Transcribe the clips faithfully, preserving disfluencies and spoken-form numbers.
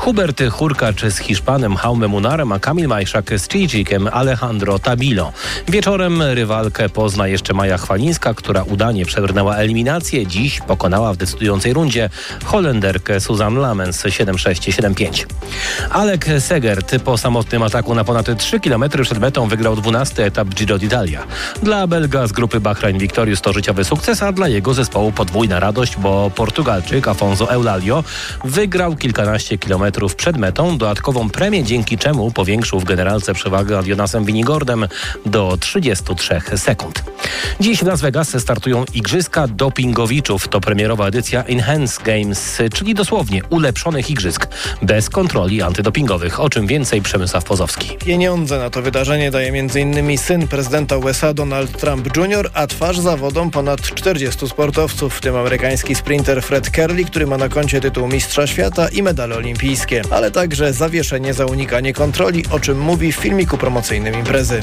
Hubert Hurkacz z Hiszpanem Jaumem Munarem, a Kamil Majszak z Chilijczykiem Alejandro Tabilo. Wieczorem rywalkę pozna jeszcze Maja Chwalińska, która udanie przebrnęła eliminację. Dziś pokonała w decydującej rundzie Holenderkę Suzanne Lamens siedem sześć siedem pięć. Alek Segert po samotnym ataku na ponad trzy kilometry przed metą wygrał dwunasty etap Giro d'Italia. Dla Belga z grupy Bahrain Victorious to życiowy sukces, a dla jego zespołu podwójna radość, bo Portugalczyk Afonso Eulalio wygrał kilkanaście kilometrów przed metą, dodatkową premię, dzięki czemu powiększył w generalce przewagę nad Jonasem Vinigordem do trzydziestu trzech sekund. Dziś w Las Vegas startują Igrzyska Dopingowiczów. To premierowa edycja Enhanced Games, czyli dosłownie ulepszonych igrzysk, bez kontroli antydopingowych. O czym więcej Przemysław Pozowski. Pieniądze na to wydarzenie daje m.in. syn prezydenta U S A Donald Trump junior, a twarz zawodom ponad czterdziestu sportowców, w tym amerykański sprinter Fred Kerley, który ma na koncie tytuł mistrza świata i medale olimpijskie, ale także zawieszenie za unikanie kontroli, o czym mówi w filmiku promocyjnym imprezy.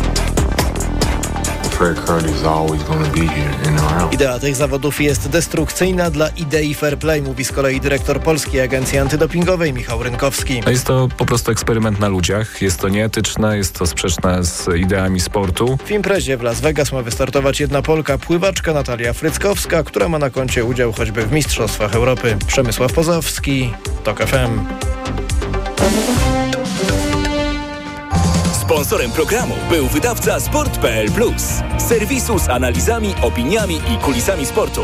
Idea tych zawodów jest destrukcyjna dla idei fair play, mówi z kolei dyrektor Polskiej Agencji Antydopingowej Michał Rynkowski. Jest to po prostu eksperyment na ludziach, jest to nieetyczne, jest to sprzeczne z ideami sportu. W imprezie w Las Vegas ma wystartować jedna Polka, pływaczka Natalia Fryckowska, która ma na koncie udział choćby w Mistrzostwach Europy. Przemysław Pozowski, TOK F M. Sponsorem programu był wydawca sport kropka p l plus, serwisu z analizami, opiniami i kulisami sportu.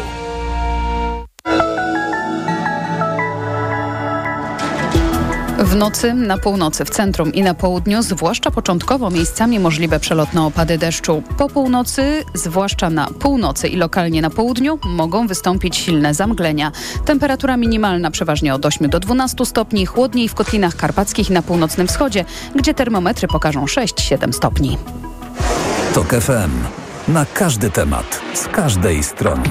W nocy, na północy, w centrum i na południu, zwłaszcza początkowo miejscami możliwe przelotne opady deszczu. Po północy, zwłaszcza na północy i lokalnie na południu, mogą wystąpić silne zamglenia. Temperatura minimalna przeważnie od ośmiu do dwunastu stopni, chłodniej w Kotlinach Karpackich i na północnym wschodzie, gdzie termometry pokażą sześć siedem stopni. TOK F M. Na każdy temat, z każdej strony.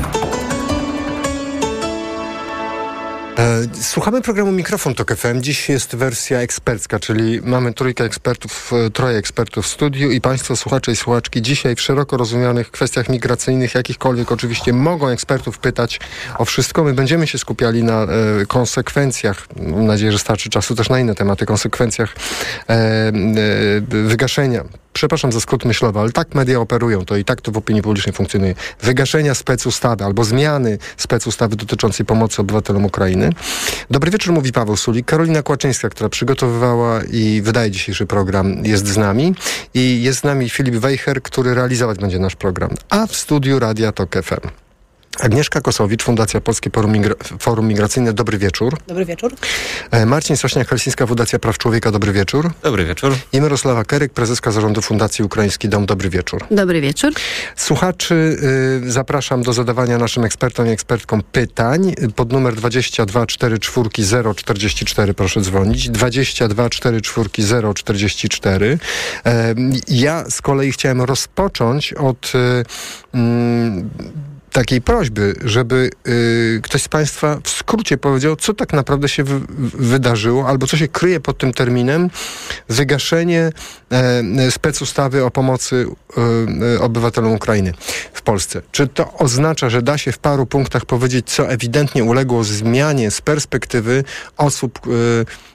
Słuchamy programu Mikrofon TOK F M. Dziś jest wersja ekspercka, czyli mamy trójkę ekspertów, troje ekspertów w studiu i Państwo, słuchacze i słuchaczki, dzisiaj w szeroko rozumianych kwestiach migracyjnych, jakichkolwiek oczywiście, mogą ekspertów pytać o wszystko. My będziemy się skupiali na e, konsekwencjach, mam nadzieję, że starczy czasu też na inne tematy, konsekwencjach e, e, wygaszenia. Przepraszam za skrót myślowy, ale tak media operują, to i tak to w opinii publicznej funkcjonuje. Wygaszenia specustawy albo zmiany specustawy dotyczącej pomocy obywatelom Ukrainy. Dobry wieczór, mówi Paweł Sulik. Karolina Kłaczyńska, która przygotowywała i wydaje dzisiejszy program, jest z nami. I jest z nami Filip Wejher, który realizować będzie nasz program. A w studiu Radia TOK F M Agnieszka Kosowicz, Fundacja Polskie Forum, Migra- Forum Migracyjne. Dobry wieczór. Dobry wieczór. Marcin Sośniak-Helsińska, Fundacja Praw Człowieka. Dobry wieczór. Dobry wieczór. I Mirosława Keryk, prezeska zarządu Fundacji Ukraiński Dom. Dobry wieczór. Dobry wieczór. Słuchaczy y, zapraszam do zadawania naszym ekspertom i ekspertkom pytań. Pod numer dwadzieścia dwa czterdzieści cztery zero czterdzieści cztery proszę dzwonić. dwadzieścia dwa czterdzieści cztery zero czterdzieści cztery. E, ja z kolei chciałem rozpocząć od y, y, takiej prośby, żeby y, ktoś z Państwa w skrócie powiedział, co tak naprawdę się w, wydarzyło, albo co się kryje pod tym terminem wygaszenie e, specustawy o pomocy e, obywatelom Ukrainy w Polsce. Czy to oznacza, że da się w paru punktach powiedzieć, co ewidentnie uległo zmianie z perspektywy osób e,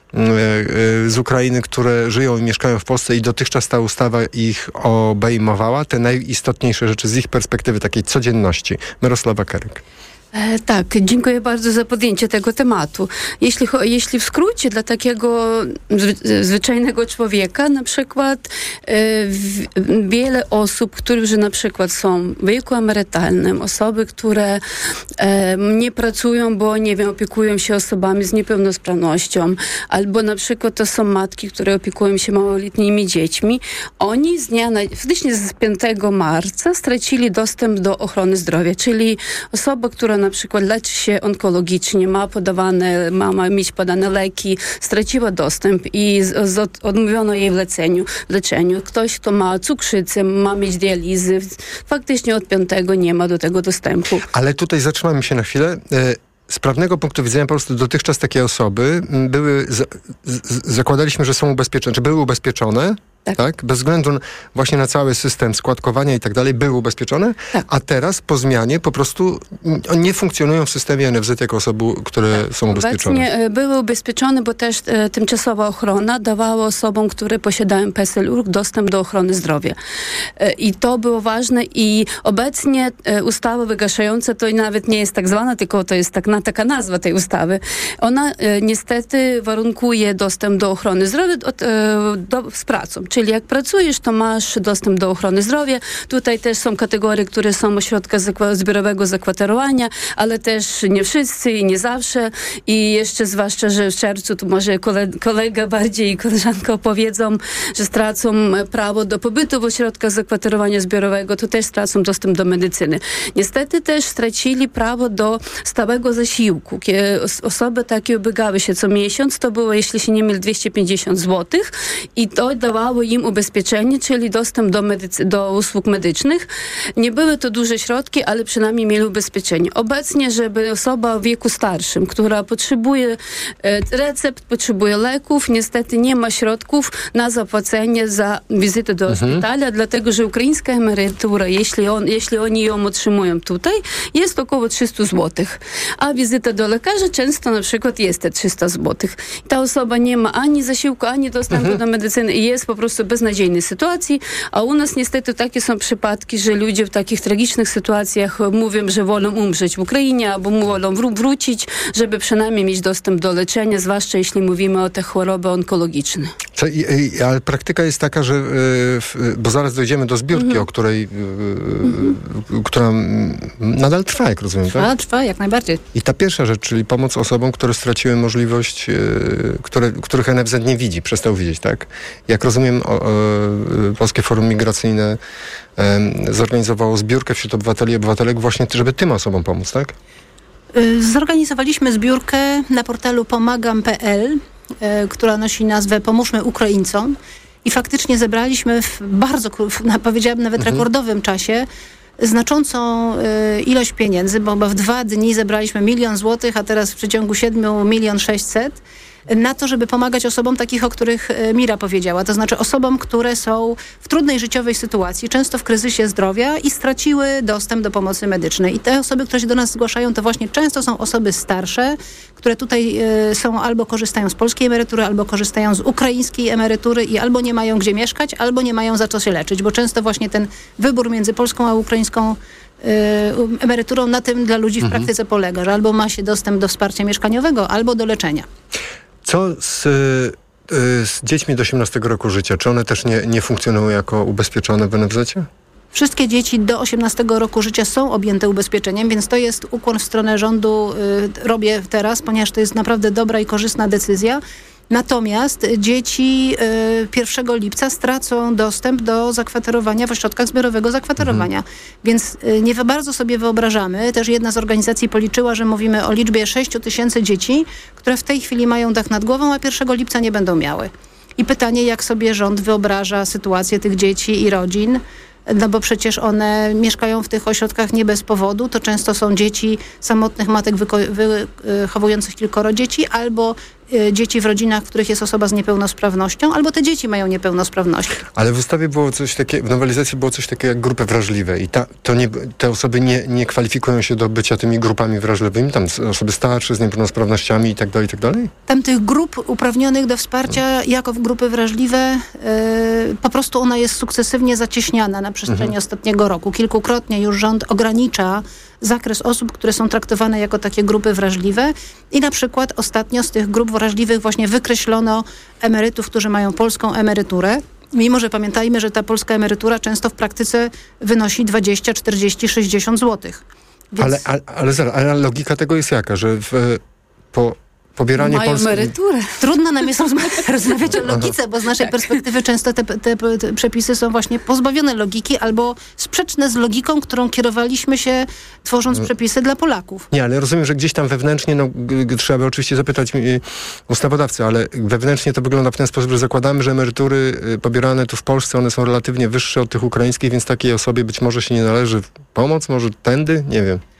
z Ukrainy, które żyją i mieszkają w Polsce i dotychczas ta ustawa ich obejmowała, te najistotniejsze rzeczy z ich perspektywy takiej codzienności. Mirosława Keryk. E, tak, dziękuję bardzo za podjęcie tego tematu. Jeśli, jeśli w skrócie dla takiego zwy, zwyczajnego człowieka, na przykład e, w, wiele osób, którzy na przykład są w wieku emerytalnym, osoby, które e, nie pracują, bo nie wiem, opiekują się osobami z niepełnosprawnością, albo na przykład to są matki, które opiekują się małoletnimi dziećmi, oni z dnia, faktycznie z piątego marca stracili dostęp do ochrony zdrowia, czyli osoba, która na przykład leczy się onkologicznie, ma podawane, ma, ma mieć podane leki, straciła dostęp i z, z, odmówiono jej w leczeniu, w leczeniu. Ktoś, kto ma cukrzycę, ma mieć dializy, faktycznie od piątego nie ma do tego dostępu. Ale tutaj zatrzymamy się na chwilę. Z prawnego punktu widzenia po prostu dotychczas takie osoby były, z, z, zakładaliśmy, że są ubezpieczone, czy były ubezpieczone, Tak. tak? Bez względu na, właśnie na cały system składkowania i tak dalej były ubezpieczone, tak. A teraz po zmianie po prostu nie funkcjonują w systemie N F Z jako osoby, które tak. są ubezpieczone. Obecnie były ubezpieczone, bo też e, tymczasowa ochrona dawała osobom, które posiadają P S L U dostęp do ochrony zdrowia. E, I to było ważne i obecnie e, ustawa wygaszająca to nawet nie jest tak zwana, tylko to jest tak, na, taka nazwa tej ustawy. Ona e, niestety warunkuje dostęp do ochrony zdrowia od, e, do, z pracą. Czyli jak pracujesz, to masz dostęp do ochrony zdrowia. Tutaj też są kategorie, które są ośrodka zakwa- zbiorowego zakwaterowania, ale też nie wszyscy i nie zawsze. I jeszcze zwłaszcza, że w czerwcu tu może kole- kolega bardziej i koleżanka opowiedzą, że stracą prawo do pobytu w ośrodkach zakwaterowania zbiorowego, to też stracą dostęp do medycyny. Niestety też stracili prawo do stałego zasiłku. Osoby takie ubiegały się co miesiąc, to było, jeśli się nie mylę, dwieście pięćdziesiąt złotych i to dawało im ubezpieczenie, czyli dostęp do, medycy- do usług medycznych. Nie były to duże środki, ale przynajmniej mieli ubezpieczenie. Obecnie, żeby osoba w wieku starszym, która potrzebuje e, recept, potrzebuje leków, niestety nie ma środków na zapłacenie za wizytę do mhm. szpitala, dlatego że ukraińska emerytura, jeśli, on, jeśli oni ją otrzymują tutaj, jest około trzysta złotych. A wizyta do lekarza często na przykład jest te trzysta złotych. Ta osoba nie ma ani zasiłku, ani dostępu mhm. do medycyny i jest po prostu w beznadziejnej sytuacji, a u nas niestety takie są przypadki, że ludzie w takich tragicznych sytuacjach mówią, że wolą umrzeć w Ukrainie albo wolą wró- wrócić, żeby przynajmniej mieć dostęp do leczenia, zwłaszcza jeśli mówimy o te choroby onkologiczne. Co, i, i, ale praktyka jest taka, że y, bo zaraz dojdziemy do zbiórki, mhm. o której y, mhm. y, która nadal trwa, jak rozumiem, trwa, tak? Trwa, jak najbardziej. I ta pierwsza rzecz, czyli pomoc osobom, które straciły możliwość, y, które, których N F Z nie widzi, przestał widzieć, tak? Jak rozumiem, o, o, Polskie Forum Migracyjne y, zorganizowało zbiórkę wśród obywateli i obywatelek właśnie, żeby tym osobom pomóc, tak? Zorganizowaliśmy zbiórkę na portalu pomagam kropka p l, y, która nosi nazwę Pomóżmy Ukraińcom i faktycznie zebraliśmy w bardzo, w, powiedziałabym nawet mhm. rekordowym czasie znaczącą y, ilość pieniędzy, bo, bo w dwa dni zebraliśmy milion złotych, a teraz w przeciągu siedmiu milion sześćset na to, żeby pomagać osobom takich, o których Mira powiedziała. To znaczy osobom, które są w trudnej życiowej sytuacji, często w kryzysie zdrowia i straciły dostęp do pomocy medycznej. I te osoby, które się do nas zgłaszają, to właśnie często są osoby starsze, które tutaj y, są albo korzystają z polskiej emerytury, albo korzystają z ukraińskiej emerytury i albo nie mają gdzie mieszkać, albo nie mają za co się leczyć, bo często właśnie ten wybór między polską a ukraińską y, emeryturą na tym dla ludzi w mhm. praktyce polega, że albo ma się dostęp do wsparcia mieszkaniowego, albo do leczenia. Co z, z dziećmi do osiemnastego roku życia? Czy one też nie, nie funkcjonują jako ubezpieczone w N F Z-cie? Wszystkie dzieci do osiemnastego roku życia są objęte ubezpieczeniem, więc to jest ukłon w stronę rządu, y, robię teraz, ponieważ to jest naprawdę dobra i korzystna decyzja. Natomiast dzieci y, pierwszego lipca stracą dostęp do zakwaterowania w ośrodkach zbiorowego zakwaterowania. Mhm. Więc y, nie bardzo sobie wyobrażamy, też jedna z organizacji policzyła, że mówimy o liczbie sześciu tysięcy dzieci, które w tej chwili mają dach nad głową, a pierwszego lipca nie będą miały. I pytanie, jak sobie rząd wyobraża sytuację tych dzieci i rodzin, no bo przecież one mieszkają w tych ośrodkach nie bez powodu. To często są dzieci samotnych matek wyko- wychowujących kilkoro dzieci albo y, dzieci w rodzinach, w których jest osoba z niepełnosprawnością, albo te dzieci mają niepełnosprawność. Ale w ustawie było coś takiego, w nowelizacji było coś takiego jak grupy wrażliwe i ta, to nie, te osoby nie, nie kwalifikują się do bycia tymi grupami wrażliwymi, tam osoby starsze z niepełnosprawnościami i tak dalej, i tak dalej? Tam tych grup uprawnionych do wsparcia hmm. jako grupy wrażliwe y, po prostu ona jest sukcesywnie zacieśniana na przestrzeni mhm. ostatniego roku. Kilkukrotnie już rząd ogranicza zakres osób, które są traktowane jako takie grupy wrażliwe i na przykład ostatnio z tych grup wrażliwych właśnie wykreślono emerytów, którzy mają polską emeryturę. Mimo że pamiętajmy, że ta polska emerytura często w praktyce wynosi dwadzieścia, czterdzieści, sześćdziesiąt złotych. Więc... Ale, ale, ale, zaraz, ale logika tego jest jaka, że w, po pobieranie mają polskiej... emeryturę. Trudno nam jest rozmawiać o logice, bo z naszej tak. perspektywy często te, te, te przepisy są właśnie pozbawione logiki albo sprzeczne z logiką, którą kierowaliśmy się tworząc przepisy dla Polaków. Nie, ale rozumiem, że gdzieś tam wewnętrznie, no g- g- trzeba by oczywiście zapytać y, ustawodawcy, ale wewnętrznie to wygląda w ten sposób, że zakładamy, że emerytury y, pobierane tu w Polsce, one są relatywnie wyższe od tych ukraińskich, więc takiej osobie być może się nie należy pomoc, może tędy? Nie wiem.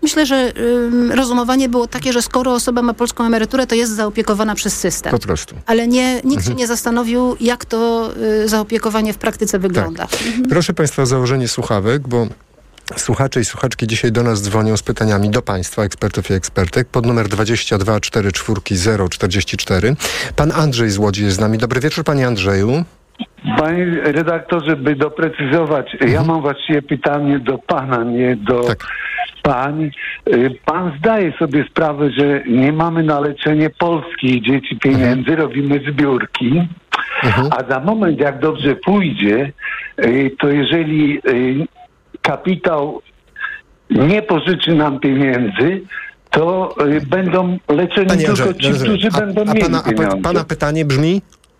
Myślę, że y, rozumowanie było takie, że skoro osoba ma polską emeryturę, to jest zaopiekowana przez system. Po prostu. Ale nie, nikt mhm. się nie zastanowił, jak to y, zaopiekowanie w praktyce wygląda. Tak. Mhm. Proszę Państwa o założenie słuchawek, bo słuchacze i słuchaczki dzisiaj do nas dzwonią z pytaniami do Państwa, ekspertów i ekspertek, pod numer dwadzieścia dwa cztery cztery zero czterdzieści cztery. Pan Andrzej z Łodzi jest z nami. Dobry wieczór, Panie Andrzeju. Panie redaktorze, by doprecyzować, mhm. ja mam właściwie pytanie do Pana, nie do tak. Pań. Pan zdaje sobie sprawę, że nie mamy na leczenie polskich dzieci pieniędzy, mhm. robimy zbiórki, mhm. a za moment, jak dobrze pójdzie, to jeżeli kapitał nie pożyczy nam pieniędzy, to będą leczeni Panie tylko Andrzej, ci, rozumiem. którzy a, będą a mieli pana, pieniądze. A pana pytanie brzmi?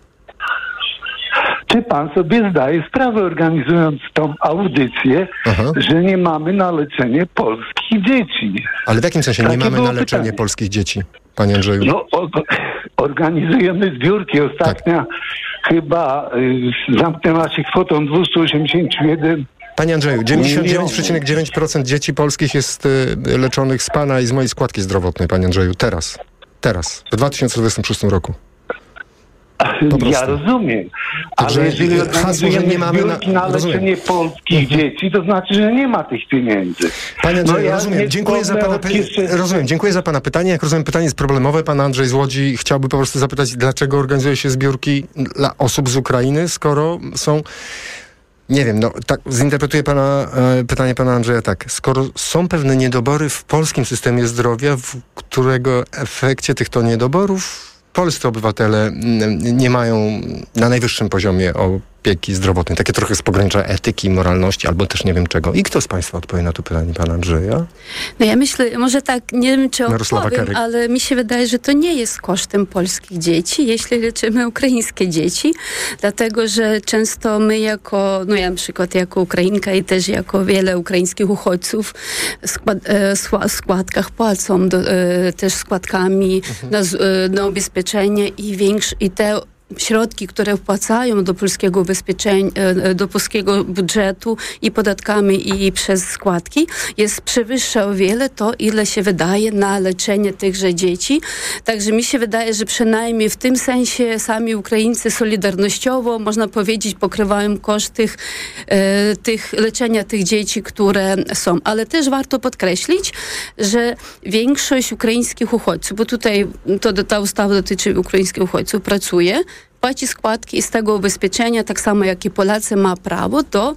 Czy pan sobie zdaje sprawę, organizując tą audycję, Aha. że nie mamy na leczenie polskich dzieci? Ale w jakim sensie Takie nie mamy na leczenie pytanie. polskich dzieci, panie Andrzeju? No, o, organizujemy zbiórki. Ostatnia tak. chyba y, zamknęła się kwotą dwieście osiemdziesiąt jeden. Panie Andrzeju, dziewięćdziesiąt dziewięć przecinek dziewięć procent dzieci polskich jest y, leczonych z pana i z mojej składki zdrowotnej, panie Andrzeju. Teraz. Teraz. W dwa tysiące dwudziestym szóstym roku. Ja rozumiem, Także ale jeżeli organizujemy nie mamy zbiórki na, na leczenie rozumiem. polskich mhm. dzieci, to znaczy, że nie ma tych pieniędzy. Panie Andrzeju, no ja rozumiem. Dziękuję za pana, jeszcze... rozumiem. Dziękuję za pana pytanie. Jak rozumiem, pytanie jest problemowe. Pan Andrzej z Łodzi chciałby po prostu zapytać, dlaczego organizuje się zbiórki dla osób z Ukrainy, skoro są... Nie wiem, no tak zinterpretuję pana, e, pytanie pana Andrzeja tak. Skoro są pewne niedobory w polskim systemie zdrowia, w którego efekcie tych to niedoborów polscy obywatele nie mają na najwyższym poziomie opieki zdrowotnej. Takie trochę z pogranicza etyki, moralności, albo też nie wiem czego. I kto z państwa odpowie na to pytanie, pana Andrzeja? No ja myślę, może tak, nie wiem czy odpowiem, ale mi się wydaje, że to nie jest kosztem polskich dzieci, jeśli leczymy ukraińskie dzieci, dlatego, że często my jako, no ja na przykład jako Ukrainka i też jako wiele ukraińskich uchodźców skład, e, składkach płacą do, e, też składkami mhm. na, e, na ubezpieczenie i większe, i te środki, które wpłacają do polskiego ubezpieczenia, do polskiego budżetu i podatkami i przez składki, jest przewyższa o wiele to, ile się wydaje na leczenie tychże dzieci. Także mi się wydaje, że przynajmniej w tym sensie sami Ukraińcy solidarnościowo, można powiedzieć, pokrywają koszt tych, e, tych leczenia tych dzieci, które są. Ale też warto podkreślić, że większość ukraińskich uchodźców, bo tutaj to, ta ustawa dotyczy ukraińskich uchodźców, pracuje, płaci składki i z tego ubezpieczenia, tak samo jak i Polacy, ma prawo do,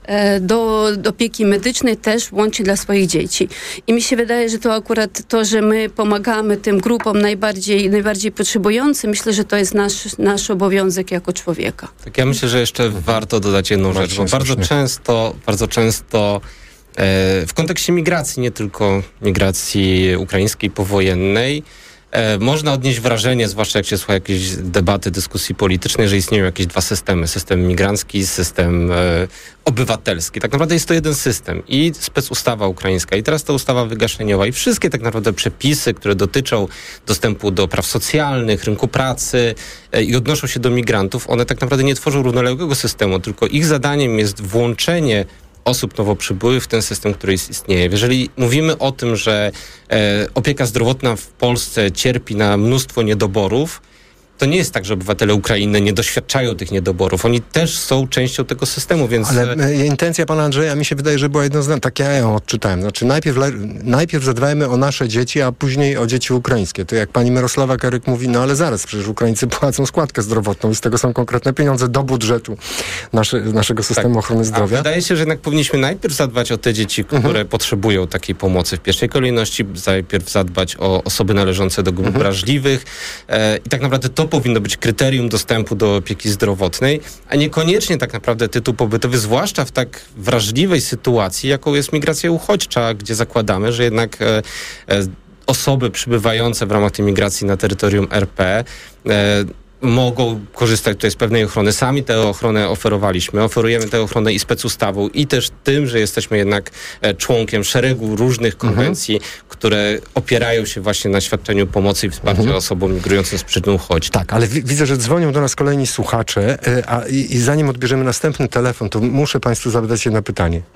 do, do opieki medycznej też łącznie dla swoich dzieci. I mi się wydaje, że to akurat to, że my pomagamy tym grupom najbardziej, najbardziej potrzebującym, myślę, że to jest nasz, nasz obowiązek jako człowieka. Tak, ja myślę, że jeszcze warto dodać jedną rzecz, bo bardzo często, bardzo często e, w kontekście migracji, nie tylko migracji ukraińskiej powojennej, E, można odnieść wrażenie, zwłaszcza jak się słucha jakiejś debaty, dyskusji politycznej, że istnieją jakieś dwa systemy. System migrancki, system e, obywatelski. Tak naprawdę jest to jeden system i specustawa ukraińska i teraz ta ustawa wygaszeniowa i wszystkie tak naprawdę przepisy, które dotyczą dostępu do praw socjalnych, rynku pracy e, i odnoszą się do migrantów, one tak naprawdę nie tworzą równoległego systemu, tylko ich zadaniem jest włączenie osób nowo przybyłych w ten system, który istnieje. Jeżeli mówimy o tym, że e, opieka zdrowotna w Polsce cierpi na mnóstwo niedoborów, to nie jest tak, że obywatele Ukrainy nie doświadczają tych niedoborów. Oni też są częścią tego systemu, więc... Ale intencja pana Andrzeja mi się wydaje, że była jednoznaczna. Tak ja ją odczytałem. Znaczy najpierw, najpierw zadbajmy o nasze dzieci, a później o dzieci ukraińskie. To jak pani Mirosława Karyk mówi, no ale zaraz, przecież Ukraińcy płacą składkę zdrowotną i z tego są konkretne pieniądze do budżetu nasze, naszego systemu tak. ochrony zdrowia. A wydaje się, że jednak powinniśmy najpierw zadbać o te dzieci, które mhm. potrzebują takiej pomocy w pierwszej kolejności, najpierw zadbać o osoby należące do grup mhm. wrażliwych e, i tak naprawdę to powinno być kryterium dostępu do opieki zdrowotnej, a niekoniecznie tak naprawdę tytuł pobytowy, zwłaszcza w tak wrażliwej sytuacji, jaką jest migracja uchodźcza, gdzie zakładamy, że jednak e, e, osoby przybywające w ramach tej migracji na terytorium R P e, mogą korzystać tutaj z pewnej ochrony. Sami tę ochronę oferowaliśmy. Oferujemy tę ochronę i specustawą, i też tym, że jesteśmy jednak członkiem szeregu różnych konwencji, mhm. które opierają się właśnie na świadczeniu pomocy i wsparciu mhm. osobom migrującym z przyczyn uchodźczych. Tak, ale w- widzę, że dzwonią do nas kolejni słuchacze, a, i, i zanim odbierzemy następny telefon, to muszę państwu zadać jedno pytanie.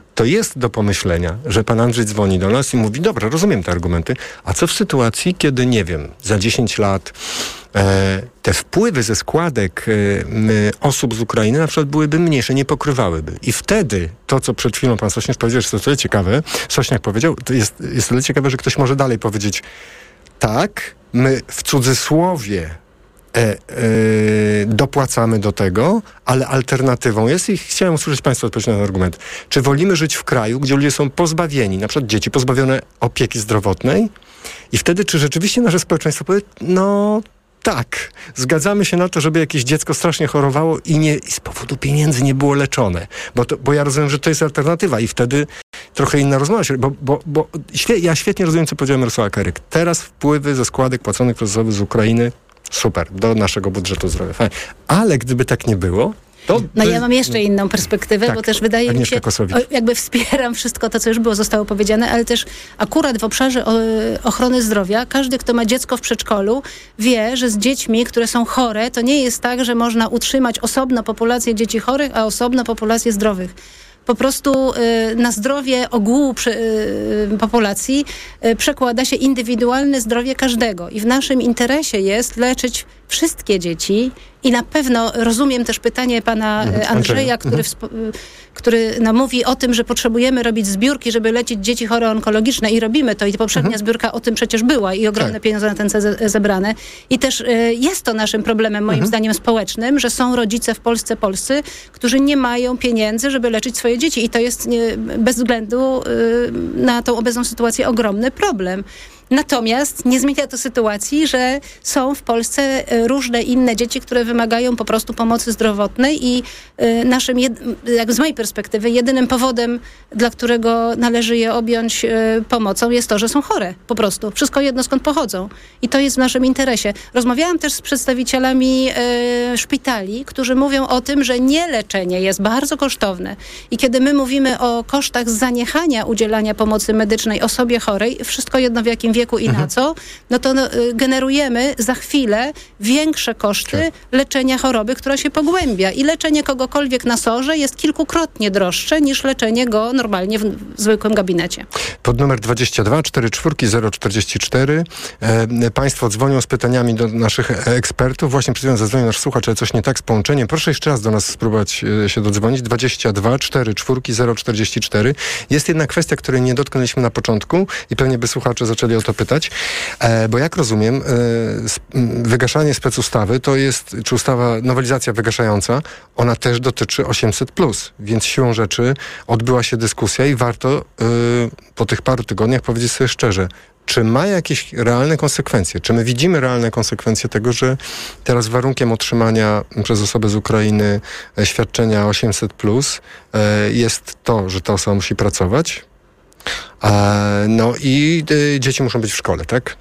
to jest do pomyślenia, że pan Andrzej dzwoni do nas i mówi, dobra, rozumiem te argumenty, a co w sytuacji, kiedy, nie wiem, za dziesięć lat e, te wpływy ze składek e, osób z Ukrainy na przykład byłyby mniejsze, nie pokrywałyby. I wtedy to, co przed chwilą pan Sośnierz powiedział, że to tyle ciekawe, Sośniak powiedział, to jest, jest tyle ciekawe, że ktoś może dalej powiedzieć, tak, my w cudzysłowie E, e, dopłacamy do tego, ale alternatywą jest, i chciałem usłyszeć państwa odpowiedź na ten argument, czy wolimy żyć w kraju, gdzie ludzie są pozbawieni, na przykład dzieci pozbawione opieki zdrowotnej, i wtedy czy rzeczywiście nasze społeczeństwo powie, no tak, zgadzamy się na to, żeby jakieś dziecko strasznie chorowało i, nie, i z powodu pieniędzy nie było leczone, bo, to, bo ja rozumiem, że to jest alternatywa i wtedy trochę inna rozmowa, bo, bo, bo świe, ja świetnie rozumiem, co powiedział Mirosława Keryk. Teraz wpływy ze składek płaconych przez osoby z Ukrainy super, do naszego budżetu zdrowia. Fajnie. Ale gdyby tak nie było, to... No to ja mam jeszcze inną perspektywę, tak, bo też wydaje Agnieszka mi się, Kosowicz. o, jakby wspieram wszystko to, co już było, zostało powiedziane, ale też akurat w obszarze o, ochrony zdrowia, każdy, kto ma dziecko w przedszkolu, wie, że z dziećmi, które są chore, to nie jest tak, że można utrzymać osobno populację dzieci chorych, a osobno populację zdrowych. Po prostu y, na zdrowie ogółu przy, y, populacji y, przekłada się indywidualne zdrowie każdego. I w naszym interesie jest leczyć wszystkie dzieci i na pewno rozumiem też pytanie pana mhm. Andrzeja, który, mhm. wsp- który no, mówi o tym, że potrzebujemy robić zbiórki, żeby leczyć dzieci chore onkologiczne i robimy to i poprzednia mhm. zbiórka o tym przecież była i ogromne tak. pieniądze na ten cel zebrane. I też y, jest to naszym problemem moim mhm. zdaniem społecznym, że są rodzice w Polsce polscy, którzy nie mają pieniędzy, żeby leczyć swoje dzieci i to jest nie, bez względu y, na tą obecną sytuację ogromny problem. Natomiast nie zmienia to sytuacji, że są w Polsce różne inne dzieci, które wymagają po prostu pomocy zdrowotnej i y, naszym, jed- jak z mojej perspektywy, jedynym powodem, dla którego należy je objąć y, pomocą jest to, że są chore po prostu. Wszystko jedno skąd pochodzą. I to jest w naszym interesie. Rozmawiałam też z przedstawicielami y, szpitali, którzy mówią o tym, że nieleczenie jest bardzo kosztowne. I kiedy my mówimy o kosztach zaniechania udzielania pomocy medycznej osobie chorej, wszystko jedno w jakim wieku i mhm. na co, no to no, generujemy za chwilę większe koszty tak. leczenia choroby, która się pogłębia. I leczenie kogokolwiek na sorze jest kilkukrotnie droższe niż leczenie go normalnie w, w zwykłym gabinecie. Pod numer dwadzieścia dwa czterdzieści cztery zero czterdzieści cztery e, państwo dzwonią z pytaniami do naszych ekspertów. Właśnie przed chwilą zadzwonił nasz słuchacz, ale coś nie tak z połączeniem. Proszę jeszcze raz do nas spróbować e, się dodzwonić. dwadzieścia dwa czterdzieści cztery zero czterdzieści cztery. Jest jedna kwestia, której nie dotknęliśmy na początku i pewnie by słuchacze zaczęli o to pytać, e, bo jak rozumiem, e, sp- wygaszanie specustawy to jest, czy ustawa, nowelizacja wygaszająca, ona też dotyczy osiemset plus, więc siłą rzeczy odbyła się dyskusja i warto e, po tych paru tygodniach powiedzieć sobie szczerze, czy ma jakieś realne konsekwencje? Czy my widzimy realne konsekwencje tego, że teraz warunkiem otrzymania przez osobę z Ukrainy e, świadczenia osiemset plus e, jest to, że ta osoba musi pracować? E, no i e, dzieci muszą być w szkole, tak?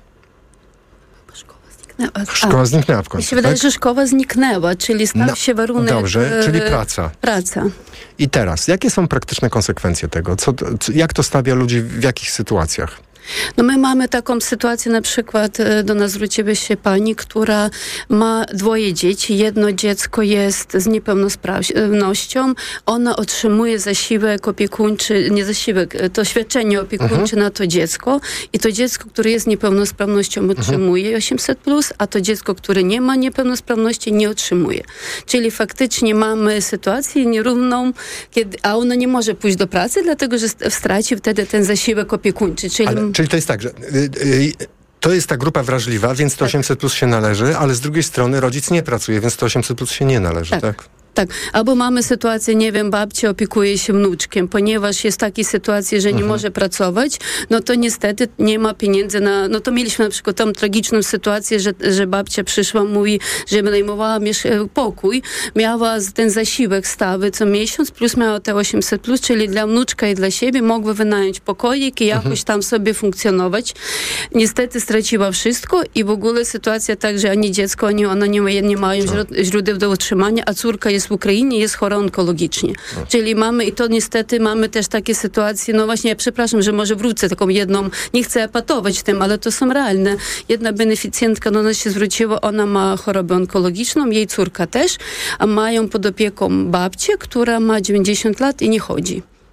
Szkoła zniknęła w końcu. Mi się wydaje, tak? że szkoła zniknęła, czyli stał no, się warunek... Dobrze, czyli praca. Praca. I teraz, jakie są praktyczne konsekwencje tego? Co, co, jak to stawia ludzi w jakich sytuacjach? No my mamy taką sytuację, na przykład do nas zwróciła się pani, która ma dwoje dzieci. Jedno dziecko jest z niepełnosprawnością. Ona otrzymuje zasiłek opiekuńczy, nie zasiłek, to świadczenie opiekuńcze mhm. na to dziecko. I to dziecko, które jest z niepełnosprawnością, otrzymuje mhm. osiemset plus, a to dziecko, które nie ma niepełnosprawności, nie otrzymuje. Czyli faktycznie mamy sytuację nierówną, kiedy, a ona nie może pójść do pracy, dlatego że straci wtedy ten zasiłek opiekuńczy. Czyli Ale... Czyli to jest tak, że y, y, to jest ta grupa wrażliwa, więc to tak. osiemset plus się należy, ale z drugiej strony rodzic nie pracuje, więc to osiemset plus się nie należy, tak? tak? Tak, albo mamy sytuację, nie wiem, babcia opiekuje się wnuczkiem, ponieważ jest takiej sytuacji, że nie mhm. może pracować, no to niestety nie ma pieniędzy na, no to mieliśmy na przykład tą tragiczną sytuację, że, że babcia przyszła, mówi, że wynajmowała miesz- pokój, miała ten zasiłek stały co miesiąc, plus miała te osiemset plus, czyli dla wnuczka i dla siebie mogła wynająć pokoik i jakoś mhm. tam sobie funkcjonować. Niestety straciła wszystko i w ogóle sytuacja tak, że ani dziecko, ani ona nie, nie mają źródeł do utrzymania, a córka jest w Ukrainie, jest chora onkologicznie. No. Czyli mamy, i to niestety mamy też takie sytuacje, no właśnie, ja przepraszam, że może wrócę taką jedną, nie chcę epatować tym, ale to są realne. Jedna beneficjentka do nas się zwróciła, ona ma chorobę onkologiczną, jej córka też, a mają pod opieką babcię, która ma dziewięćdziesiąt lat i nie chodzi.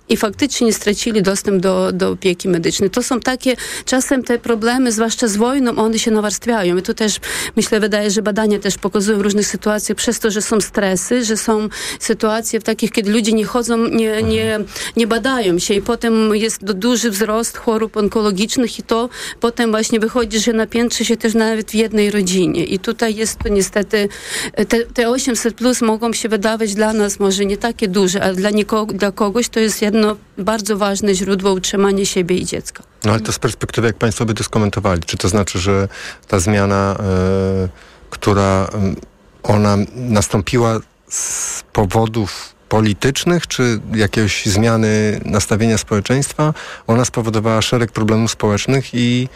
i faktycznie stracili dostęp do, do opieki medycznej. To są takie, czasem te problemy, zwłaszcza z wojną, one się nawarstwiają. I tu też, myślę, wydaje, że badania też pokazują w różnych sytuacjach, przez to, że są stresy, że są sytuacje w takich, kiedy ludzie nie chodzą, nie, nie, nie badają się i potem jest duży wzrost chorób onkologicznych i to potem właśnie wychodzi, że napiętrzy się też nawet w jednej rodzinie. I tutaj jest to niestety, te, te osiemset plus mogą się wydawać dla nas może nie takie duże, ale dla, nikogo, dla kogoś to jest jedno bardzo ważne źródło utrzymania siebie i dziecka. No ale to z perspektywy, jak państwo by to skomentowali, czy to znaczy, że ta zmiana, y, która y, ona nastąpiła z powodów politycznych, czy jakiejś zmiany nastawienia społeczeństwa, ona spowodowała szereg problemów społecznych i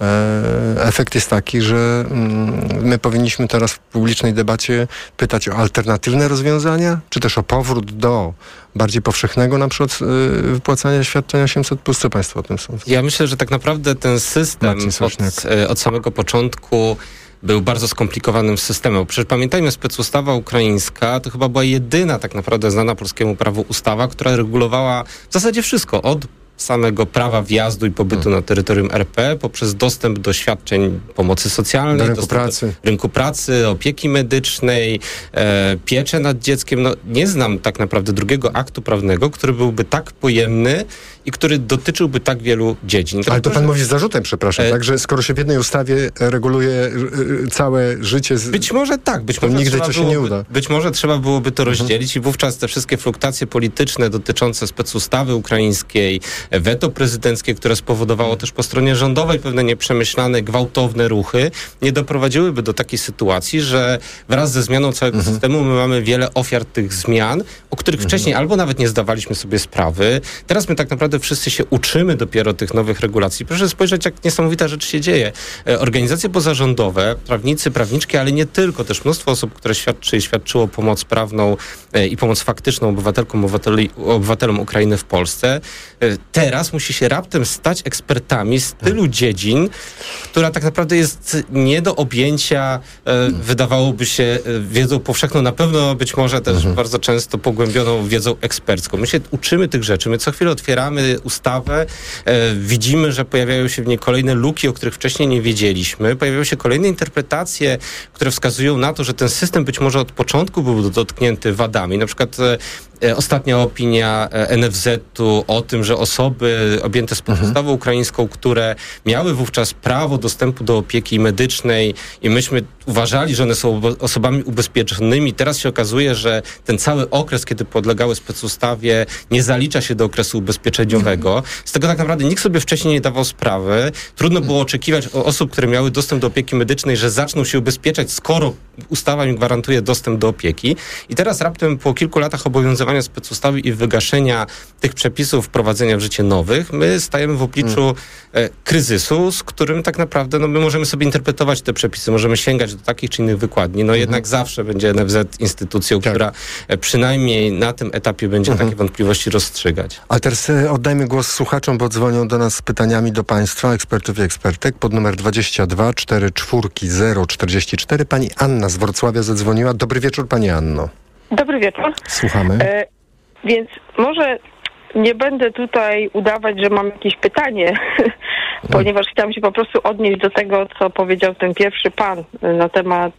e, efekt jest taki, że mm, my powinniśmy teraz w publicznej debacie pytać o alternatywne rozwiązania, czy też o powrót do bardziej powszechnego na przykład y, wypłacania świadczenia osiemset plus. Co państwo o tym sądzą? Ja myślę, że tak naprawdę ten system od, od samego początku był bardzo skomplikowanym systemem. Przecież pamiętajmy, specustawa ukraińska to chyba była jedyna tak naprawdę znana polskiemu prawu ustawa, która regulowała w zasadzie wszystko, od samego prawa wjazdu i pobytu hmm. na terytorium R P, poprzez dostęp do świadczeń pomocy socjalnej, do rynku pracy, do rynku pracy, opieki medycznej, e, pieczę nad dzieckiem. No, nie znam tak naprawdę drugiego aktu prawnego, który byłby tak pojemny i który dotyczyłby tak wielu dziedzin. Ale to pan mówi z zarzutem, przepraszam, e... tak, że skoro się w jednej ustawie reguluje y, y, całe życie... Z... Być może tak, być to może nigdy to się byłoby, nie uda. Być może trzeba byłoby to rozdzielić mhm. i wówczas te wszystkie fluktuacje polityczne dotyczące specustawy ukraińskiej, weto prezydenckie, które spowodowało też po stronie rządowej pewne nieprzemyślane, gwałtowne ruchy, nie doprowadziłyby do takiej sytuacji, że wraz ze zmianą całego mhm. systemu my mamy wiele ofiar tych zmian, o których mhm. wcześniej albo nawet nie zdawaliśmy sobie sprawy. Teraz my tak naprawdę wszyscy się uczymy dopiero tych nowych regulacji. Proszę spojrzeć, jak niesamowita rzecz się dzieje. Organizacje pozarządowe, prawnicy, prawniczki, ale nie tylko, też mnóstwo osób, które świadczy i świadczyło pomoc prawną i pomoc faktyczną obywatelkom, obywateli, obywatelom Ukrainy w Polsce, teraz musi się raptem stać ekspertami z tylu dziedzin, która tak naprawdę jest nie do objęcia, e, wydawałoby się, wiedzą powszechną, na pewno być może też mhm. bardzo często pogłębioną wiedzą ekspercką. My się uczymy tych rzeczy, my co chwilę otwieramy ustawę, e, widzimy, że pojawiają się w niej kolejne luki, o których wcześniej nie wiedzieliśmy, pojawiają się kolejne interpretacje, które wskazują na to, że ten system być może od początku był dotknięty wadami. Na przykład e, ostatnia opinia N F Z-u o tym, że osoby objęte specustawą mhm. ukraińską, które miały wówczas prawo dostępu do opieki medycznej i myśmy uważali, że one są osobami ubezpieczonymi. Teraz się okazuje, że ten cały okres, kiedy podlegały specustawie, nie zalicza się do okresu ubezpieczeniowego. Mhm. Z tego tak naprawdę nikt sobie wcześniej nie dawał sprawy. Trudno było oczekiwać od osób, które miały dostęp do opieki medycznej, że zaczną się ubezpieczać, skoro ustawa im gwarantuje dostęp do opieki. I teraz raptem po kilku latach obowiązywania specustawy i wygaszenia tych przepisów, wprowadzenia w życie nowych, my stajemy w obliczu hmm. e, kryzysu, z którym tak naprawdę no, my możemy sobie interpretować te przepisy, możemy sięgać do takich czy innych wykładni. No hmm. jednak zawsze będzie N F Z instytucją, tak. która e, przynajmniej na tym etapie będzie hmm. takie wątpliwości rozstrzygać. A teraz e, oddajmy głos słuchaczom, bo dzwonią do nas z pytaniami do państwa, ekspertów i ekspertek, pod numer dwadzieścia dwa czterdzieści cztery zero czterdzieści cztery. Pani Anna z Wrocławia zadzwoniła. Dobry wieczór, pani Anno. Dobry wieczór. Słuchamy. E, więc może nie będę tutaj udawać, że mam jakieś pytanie, no. ponieważ chciałam się po prostu odnieść do tego, co powiedział ten pierwszy pan na temat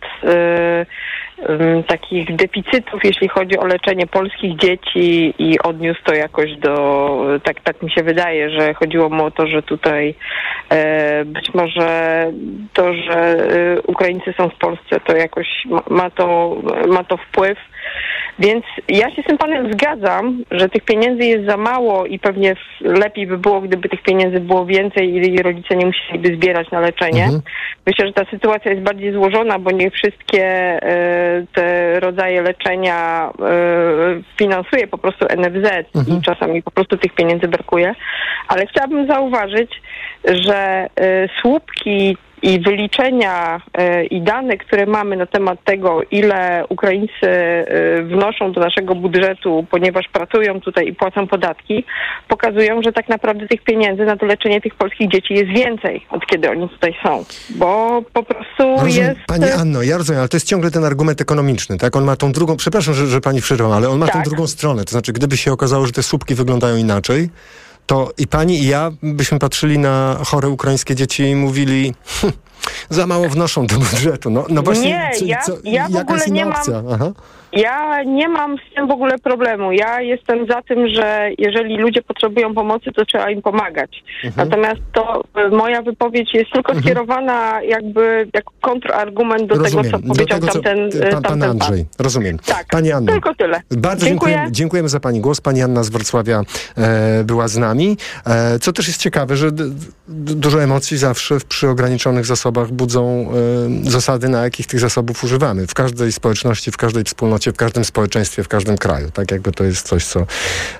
y, y, takich deficytów, jeśli chodzi o leczenie polskich dzieci i odniósł to jakoś do, tak, tak mi się wydaje, że chodziło mu o to, że tutaj y, być może to, że y, Ukraińcy są w Polsce, to jakoś ma, ma to, ma to wpływ. Więc ja się z tym panem zgadzam, że tych pieniędzy jest za mało i pewnie lepiej by było, gdyby tych pieniędzy było więcej i rodzice nie musieliby zbierać na leczenie. Mhm. Myślę, że ta sytuacja jest bardziej złożona, bo nie wszystkie e, te rodzaje leczenia e, finansuje po prostu N F Z mhm. i czasami po prostu tych pieniędzy brakuje. Ale chciałabym zauważyć, że e, słupki i wyliczenia y, i dane, które mamy na temat tego, ile Ukraińcy y, wnoszą do naszego budżetu, ponieważ pracują tutaj i płacą podatki, pokazują, że tak naprawdę tych pieniędzy na to leczenie tych polskich dzieci jest więcej, od kiedy oni tutaj są. Bo po prostu rozumiem, jest... Pani Anno, ja rozumiem, ale to jest ciągle ten argument ekonomiczny, tak? On ma tą drugą, przepraszam, że, że pani przerwała, ale on ma tak. tą drugą stronę. To znaczy, gdyby się okazało, że te słupki wyglądają inaczej, to i pani, i ja byśmy patrzyli na chore ukraińskie dzieci i mówili, hm, za mało wnoszą do budżetu. No, no właśnie, nie, co, ja, co, ja w ogóle nie mam... Aha. Ja nie mam z tym w ogóle problemu. Ja jestem za tym, że jeżeli ludzie potrzebują pomocy, to trzeba im pomagać. Mhm. Natomiast to moja wypowiedź jest tylko mhm. skierowana jakby jako kontrargument do Rozumiem. tego, co powiedział do tego, tamten, co, pan, pan Andrzej. Pan. Rozumiem. Tak, Pani Anno, tylko tyle. Bardzo Dziękuję. Dziękujemy, dziękujemy za pani głos. Pani Anna z Wrocławia e, była z nami. E, co też jest ciekawe, że d, d, dużo emocji zawsze przy ograniczonych zasobach budzą e, zasady, na jakich tych zasobów używamy. W każdej społeczności, w każdej wspólnocie, w każdym społeczeństwie, w każdym kraju. Tak jakby to jest coś, co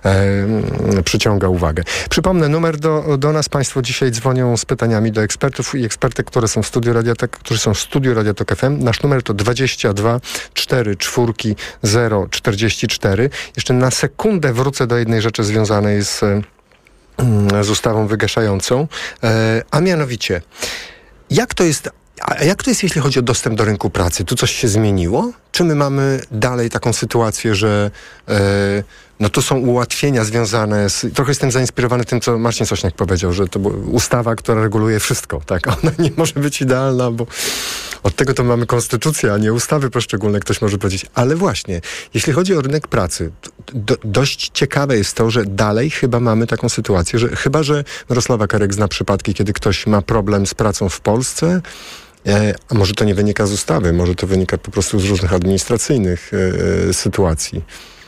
e, przyciąga uwagę. Przypomnę, numer do, do nas. Państwo dzisiaj dzwonią z pytaniami do ekspertów i ekspertek, które są w studiu Radiotek, którzy są w studiu Radiotek F M. Nasz numer to dwadzieścia dwa cztery cztery zero czterdzieści cztery. Jeszcze na sekundę wrócę do jednej rzeczy związanej z, z ustawą wygaszającą, e, a mianowicie, jak to jest A jak to jest, jeśli chodzi o dostęp do rynku pracy? Tu coś się zmieniło? Czy my mamy dalej taką sytuację, że e, no to są ułatwienia związane z... Trochę jestem zainspirowany tym, co Marcin Sośniak powiedział, że to była ustawa, która reguluje wszystko. Tak? Ona nie może być idealna, bo od tego to mamy konstytucję, a nie ustawy poszczególne, ktoś może powiedzieć. Ale właśnie, jeśli chodzi o rynek pracy, do, dość ciekawe jest to, że dalej chyba mamy taką sytuację, że chyba, że Mirosława Kerek zna przypadki, kiedy ktoś ma problem z pracą w Polsce, E, a może to nie wynika z ustawy, może to wynika po prostu z różnych administracyjnych e, sytuacji.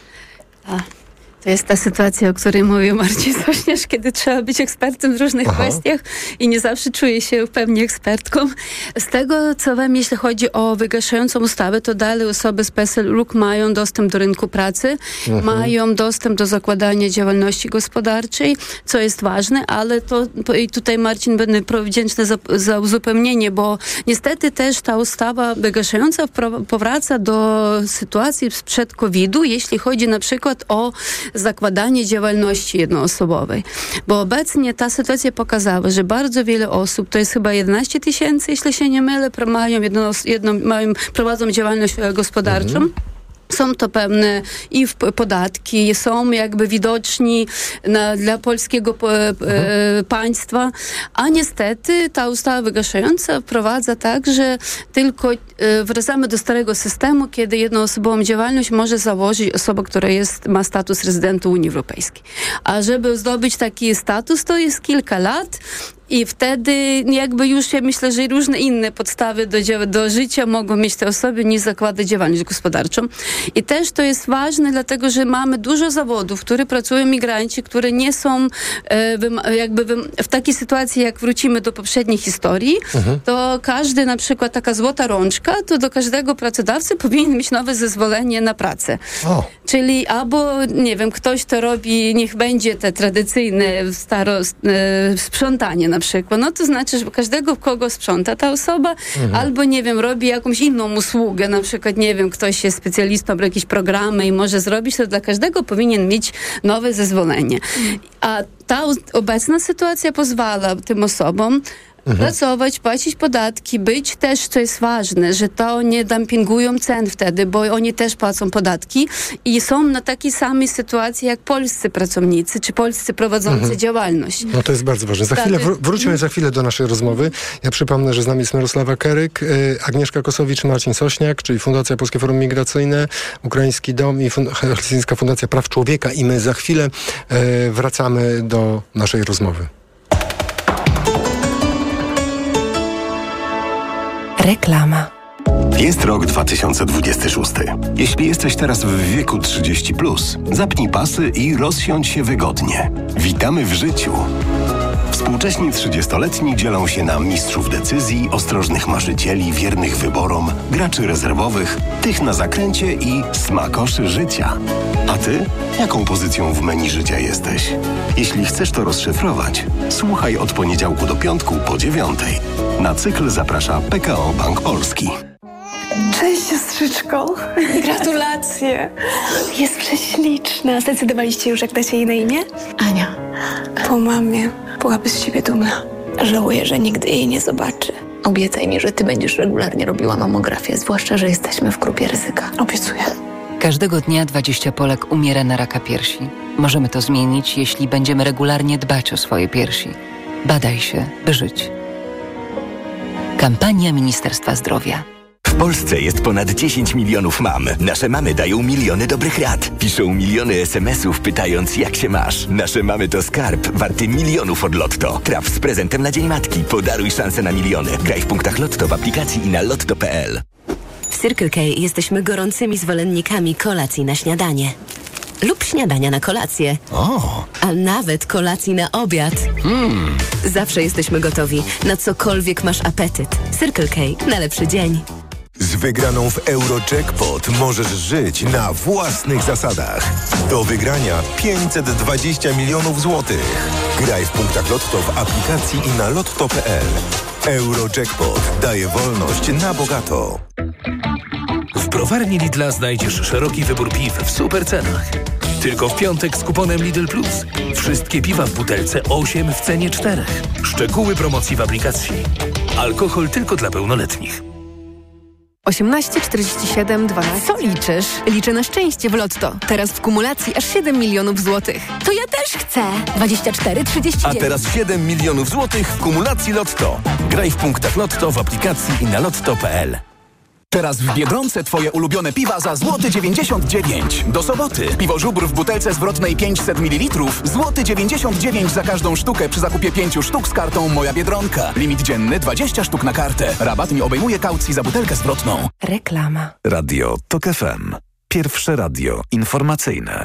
A. To jest ta sytuacja, o której mówił Marcin Sośnierz, kiedy trzeba być ekspertem w różnych Aha. kwestiach i nie zawsze czuję się pewnie ekspertką. Z tego, co wiem, jeśli chodzi o wygaszającą ustawę, to dalej osoby z P E S E L R U K mają dostęp do rynku pracy, mhm. mają dostęp do zakładania działalności gospodarczej, co jest ważne, ale to i tutaj Marcin będę wdzięczny za, za uzupełnienie, bo niestety też ta ustawa wygaszająca powraca do sytuacji sprzed kowida, jeśli chodzi na przykład o zakładanie działalności jednoosobowej. Bo obecnie ta sytuacja pokazała, że bardzo wiele osób, to jest chyba jedenaście tysięcy, jeśli się nie mylę, mają, jedno, jedno, mają prowadzą działalność gospodarczą. Mhm. Są to pewne i podatki, są jakby widoczni na, dla polskiego e, państwa, a niestety ta ustawa wygaszająca wprowadza tak, że tylko e, wracamy do starego systemu, kiedy jednoosobową działalność może założyć osoba, która jest, ma status rezydenta Unii Europejskiej. A żeby zdobyć taki status, to jest kilka lat. I wtedy jakby już ja myślę, że różne inne podstawy do, do życia mogą mieć te osoby niż zakładać działalność gospodarczą. I też to jest ważne, dlatego że mamy dużo zawodów, w których pracują migranci, które nie są e, jakby w takiej sytuacji, jak wrócimy do poprzedniej historii, mhm. to każdy na przykład taka złota rączka, to do każdego pracodawcy powinien mieć nowe zezwolenie na pracę. O. Czyli albo, nie wiem, ktoś to robi, niech będzie te tradycyjne staro, e, sprzątanie na przykład, no to znaczy, że każdego, kogo sprząta ta osoba, mhm. albo, nie wiem, robi jakąś inną usługę, na przykład, nie wiem, ktoś jest specjalistą w jakieś programy i może zrobić, to dla każdego powinien mieć nowe zezwolenie. A ta obecna sytuacja pozwala tym osobom Mhm. pracować, płacić podatki, być też, co jest ważne, że to nie dumpingują cen wtedy, bo oni też płacą podatki i są na takiej samej sytuacji jak polscy pracownicy, czy polscy prowadzący mhm. działalność. No to jest bardzo ważne. Za chwilę, wró- wróćmy za chwilę do naszej rozmowy. Ja przypomnę, że z nami jest Mirosława Keryk, Agnieszka Kosowicz, Marcin Sośniak, czyli Fundacja Polskie Forum Migracyjne, Ukraiński Dom i Fund- Helsińska Fundacja Praw Człowieka i my za chwilę e, wracamy do naszej rozmowy. Reklama. Jest rok dwa tysiące dwudziesty szósty. Jeśli jesteś teraz w wieku trzydzieści plus, zapnij pasy i rozsiądź się wygodnie. Witamy w życiu. Współ Współcześni trzydziestoletni dzielą się na mistrzów decyzji, ostrożnych marzycieli, wiernych wyborom, graczy rezerwowych, tych na zakręcie i smakoszy życia. A ty? Jaką pozycją w menu życia jesteś? Jeśli chcesz to rozszyfrować, słuchaj od poniedziałku do piątku po dziewiątej. Na cykl zaprasza P K O Bank Polski. Cześć, siostrzyczko. Gratulacje. Jest prześliczna. Zdecydowaliście już, jak dacie jej na imię? Ania. Po mamie. Byłaby z siebie dumna. Żałuję, że nigdy jej nie zobaczy. Obiecaj mi, że ty będziesz regularnie robiła mamografię, zwłaszcza, że jesteśmy w grupie ryzyka. Obiecuję. Każdego dnia dwadzieścia Polek umiera na raka piersi. Możemy to zmienić, jeśli będziemy regularnie dbać o swoje piersi. Badaj się, by żyć. Kampania Ministerstwa Zdrowia. W Polsce jest ponad dziesięć milionów mam. Nasze mamy dają miliony dobrych rad. Piszą miliony es em esów pytając, jak się masz. Nasze mamy to skarb warty milionów od Lotto. Traf z prezentem na Dzień Matki. Podaruj szansę na miliony. Graj w punktach Lotto w aplikacji i na lotto kropka pe el. W Circle K jesteśmy gorącymi zwolennikami kolacji na śniadanie. Lub śniadania na kolację. O! A nawet kolacji na obiad. Mm. Zawsze jesteśmy gotowi, na cokolwiek masz apetyt. Circle K na lepszy dzień. Z wygraną w Eurojackpot możesz żyć na własnych zasadach. Do wygrania pięćset dwadzieścia milionów złotych. Graj w punktach Lotto w aplikacji i na lotto kropka pe el. Eurojackpot daje wolność na bogato. W browarni Lidla znajdziesz szeroki wybór piw w super cenach. Tylko w piątek z kuponem Lidl Plus. Wszystkie piwa w butelce osiem w cenie czterech. Szczegóły promocji w aplikacji. Alkohol tylko dla pełnoletnich. osiemnaście czterdzieści siedem dwanaście. Co liczysz? Liczę na szczęście w Lotto. Teraz w kumulacji aż siedem milionów złotych. To ja też chcę. dwadzieścia cztery trzydzieści dziewięć. A teraz siedem milionów złotych w kumulacji Lotto. Graj w punktach Lotto w aplikacji i na lotto kropka pe el. Teraz w Biedronce twoje ulubione piwa za złoty dziewięćdziesiąt dziewięć. Do soboty. Piwo Żubr w butelce zwrotnej pięćset mililitrów. Złoty dziewięćdziesiąt dziewięć za każdą sztukę przy zakupie pięciu sztuk z kartą Moja Biedronka. Limit dzienny dwadzieścia sztuk na kartę. Rabat nie obejmuje kaucji za butelkę zwrotną. Reklama. Radio TOK F M. Pierwsze radio informacyjne.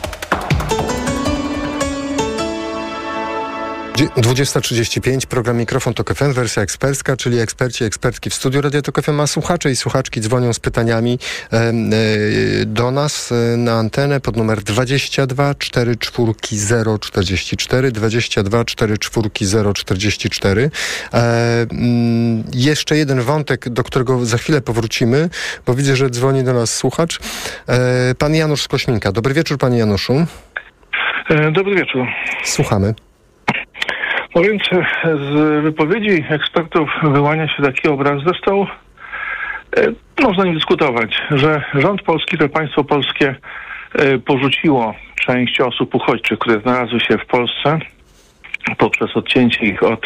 dwudziesta trzydzieści pięć, program Mikrofon TOK F M, wersja ekspercka, czyli eksperci, ekspertki w studiu Radia TOK F M, a słuchacze i słuchaczki dzwonią z pytaniami e, e, do nas e, na antenę pod numer dwadzieścia dwa czterdzieści cztery zero czterdzieści cztery, dwadzieścia dwa czterdzieści cztery zero czterdzieści cztery. E, m, jeszcze jeden wątek, do którego za chwilę powrócimy, bo widzę, że dzwoni do nas słuchacz. E, pan Janusz z Kośminka. Dobry wieczór, panie Januszu. E, dobry wieczór. Słuchamy. No więc z wypowiedzi ekspertów wyłania się taki obraz, zresztą e, można nie dyskutować, że rząd polski, to państwo polskie e, porzuciło część osób uchodźczych, które znalazły się w Polsce poprzez odcięcie ich od,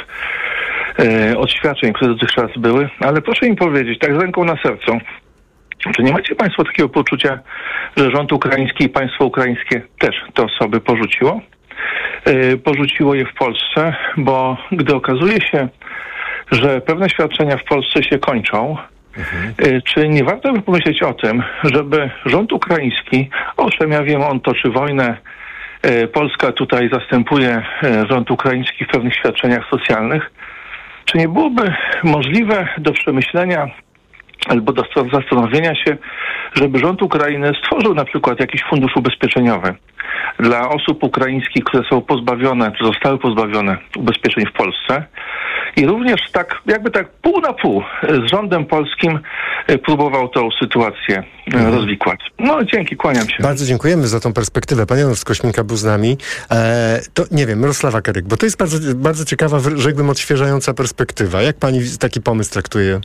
e, od świadczeń, które dotychczas były, ale proszę mi powiedzieć, tak z ręką na sercu, czy nie macie państwo takiego poczucia, że rząd ukraiński i państwo ukraińskie też te osoby porzuciło? porzuciło je w Polsce, bo gdy okazuje się, że pewne świadczenia w Polsce się kończą, mhm. czy nie warto by pomyśleć o tym, żeby rząd ukraiński, owszem, ja wiem, on toczy wojnę, Polska tutaj zastępuje rząd ukraiński w pewnych świadczeniach socjalnych, czy nie byłoby możliwe do przemyślenia albo do zastanowienia się, żeby rząd Ukrainy stworzył na przykład jakiś fundusz ubezpieczeniowy dla osób ukraińskich, które są pozbawione, czy zostały pozbawione ubezpieczeń w Polsce i również tak, jakby tak pół na pół z rządem polskim próbował tą sytuację mhm. rozwikłać. No dzięki, kłaniam się. Bardzo dziękujemy za tą perspektywę. Pan Janusz z Kośminka był z nami. E, to nie wiem, Mirosława Keryk, bo to jest bardzo, bardzo ciekawa, rzekłbym, odświeżająca perspektywa. Jak pani taki pomysł traktuje?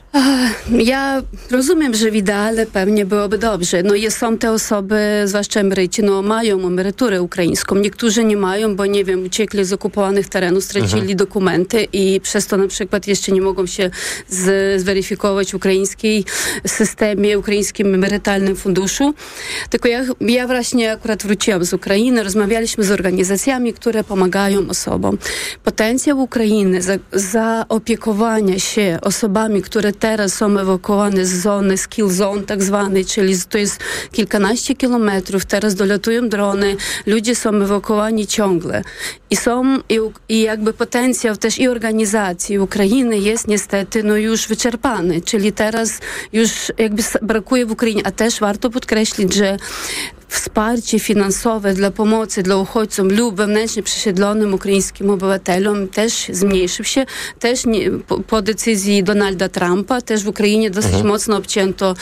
Ja rozumiem, że w ideale pewnie byłoby dobrze. No jest, są te osoby, zwłaszcza emeryci, no mają emeryturę ukraińską. Niektórzy nie mają, bo nie wiem, uciekli z okupowanych terenów, stracili mhm. dokumenty i przez to na przykład jeszcze nie mogą się z, zweryfikować w ukraińskiej systemie, ukraińskim emerytalnym emerytalnym funduszu. Tylko ja, ja właśnie akurat wróciłam z Ukrainy, rozmawialiśmy z organizacjami, które pomagają osobom. Potencjał Ukrainy za, zaopiekowania się osobami, które teraz są ewakuowane z zony, z kill zone tak zwanej, czyli to jest kilkanaście kilometrów, teraz dolatują drony, ludzie są ewakuowani ciągle. I są, i, i jakby potencjał też i organizacji Ukrainy jest niestety no już wyczerpany, czyli teraz już jakby brakuje w Ukrainie, a też warto podkreślić, że wsparcie finansowe dla pomocy dla uchodźcom lub wewnętrznie przesiedlonym ukraińskim obywatelom też zmniejszył się. Też nie, po, po decyzji Donalda Trumpa też w Ukrainie dosyć mhm. mocno obcięto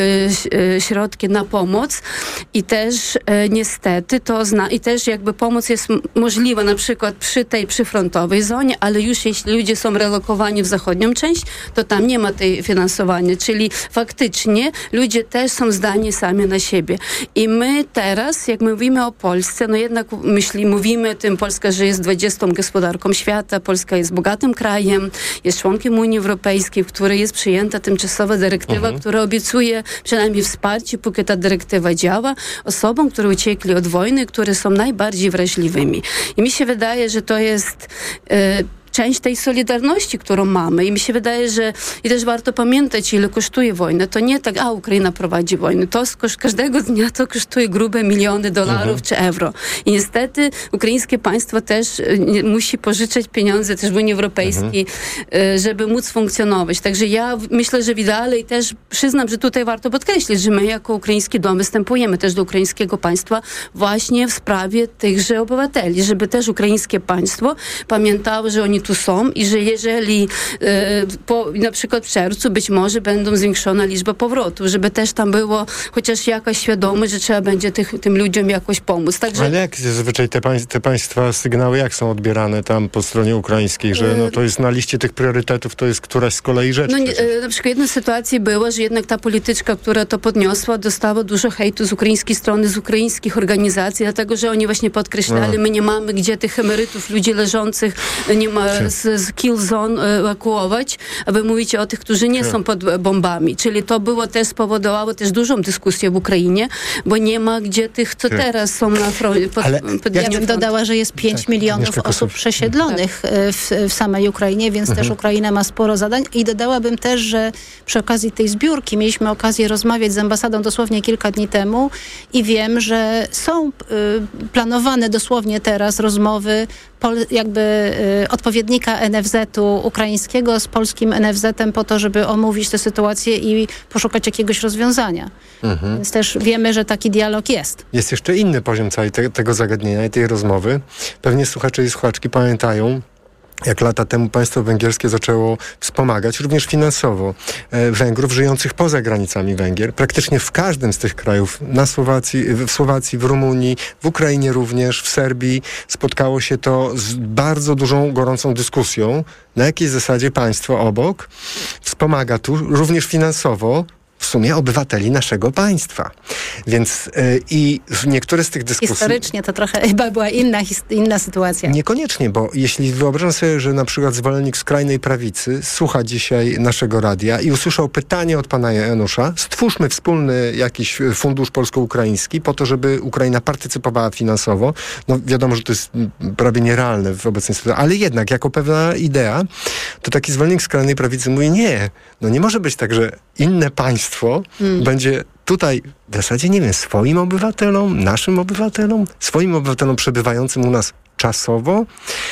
e, e, środki na pomoc i też e, niestety to zna, i też jakby pomoc jest m- możliwa na przykład przy tej przyfrontowej zonie, ale już jeśli ludzie są relokowani w zachodnią część, to tam nie ma tej finansowania, czyli faktycznie ludzie też są zdani sami na siebie. I my teraz, jak mówimy o Polsce, no jednak myśli, mówimy o tym, Polska, że jest dwudziestą gospodarką świata, Polska jest bogatym krajem, jest członkiem Unii Europejskiej, w której jest przyjęta tymczasowa dyrektywa, mhm. która obiecuje przynajmniej wsparcie, póki ta dyrektywa działa, osobom, które uciekli od wojny, które są najbardziej wrażliwymi. I mi się wydaje, że to jest e, część tej solidarności, którą mamy i mi się wydaje, że i też warto pamiętać, ile kosztuje wojna. To nie tak, a Ukraina prowadzi wojnę. To skos- każdego dnia to kosztuje grube miliony dolarów mhm. czy euro. I niestety ukraińskie państwo też nie, musi pożyczać pieniądze też w Unii Europejskiej, mhm. żeby móc funkcjonować. Także ja myślę, że w ideale i też przyznam, że tutaj warto podkreślić, że my jako Ukraiński Dom występujemy też do ukraińskiego państwa właśnie w sprawie tychże obywateli, żeby też ukraińskie państwo pamiętało, że oni tu są i że jeżeli e, po, na przykład w czerwcu być może będą zwiększona liczba powrotów, żeby też tam było chociaż jakaś świadomość, że trzeba będzie tych, tym ludziom jakoś pomóc. Także... Ale jak zazwyczaj te, pań, te państwa sygnały, jak są odbierane tam po stronie ukraińskiej, że no, to jest na liście tych priorytetów, to jest któraś z kolei rzecz? No, nie, e, na przykład jedna sytuacja była, że jednak ta polityczka, która to podniosła, dostała dużo hejtu z ukraińskiej strony, z ukraińskich organizacji, dlatego, że oni właśnie podkreślali, no. my nie mamy gdzie tych emerytów, ludzi leżących, nie ma z, z kill zone ewakuować, a wy mówicie o tych, którzy nie są pod bombami. Czyli to było też spowodowało też dużą dyskusję w Ukrainie, bo nie ma gdzie tych, co teraz są na froncie. Pod, pod ja bym dodała, że jest pięć tak, milionów osób przesiedlonych tak. w, w samej Ukrainie, więc mhm. też Ukraina ma sporo zadań i dodałabym też, że przy okazji tej zbiórki mieliśmy okazję rozmawiać z ambasadą dosłownie kilka dni temu i wiem, że są y, planowane dosłownie teraz rozmowy pol, jakby y, odpowiednika en ef zetu ukraińskiego z polskim en ef zetem po to, żeby omówić tę sytuację i poszukać jakiegoś rozwiązania. Mhm. Więc też wiemy, że taki dialog jest. Jest jeszcze inny poziom całej te, tego zagadnienia i tej rozmowy. Pewnie słuchacze i słuchaczki pamiętają, jak lata temu państwo węgierskie zaczęło wspomagać również finansowo e, Węgrów żyjących poza granicami Węgier. Praktycznie w każdym z tych krajów, na Słowacji, w Słowacji, w Rumunii, w Ukrainie również, w Serbii spotkało się to z bardzo dużą, gorącą dyskusją, na jakiej zasadzie państwo obok wspomaga tu również finansowo w sumie obywateli naszego państwa. Więc yy, i w niektóre z tych dyskusji... Historycznie to trochę chyba była inna, inna sytuacja. Niekoniecznie, bo jeśli wyobrażam sobie, że na przykład zwolennik skrajnej prawicy słucha dzisiaj naszego radia i usłyszał pytanie od pana Janusza, stwórzmy wspólny jakiś fundusz polsko-ukraiński po to, żeby Ukraina partycypowała finansowo. No wiadomo, że to jest prawie nierealne w obecnej sytuacji, ale jednak jako pewna idea, to taki zwolennik skrajnej prawicy mówi, nie, no nie może być tak, że inne państwo Hmm. będzie tutaj w zasadzie, nie wiem, swoim obywatelom, naszym obywatelom, swoim obywatelom przebywającym u nas czasowo,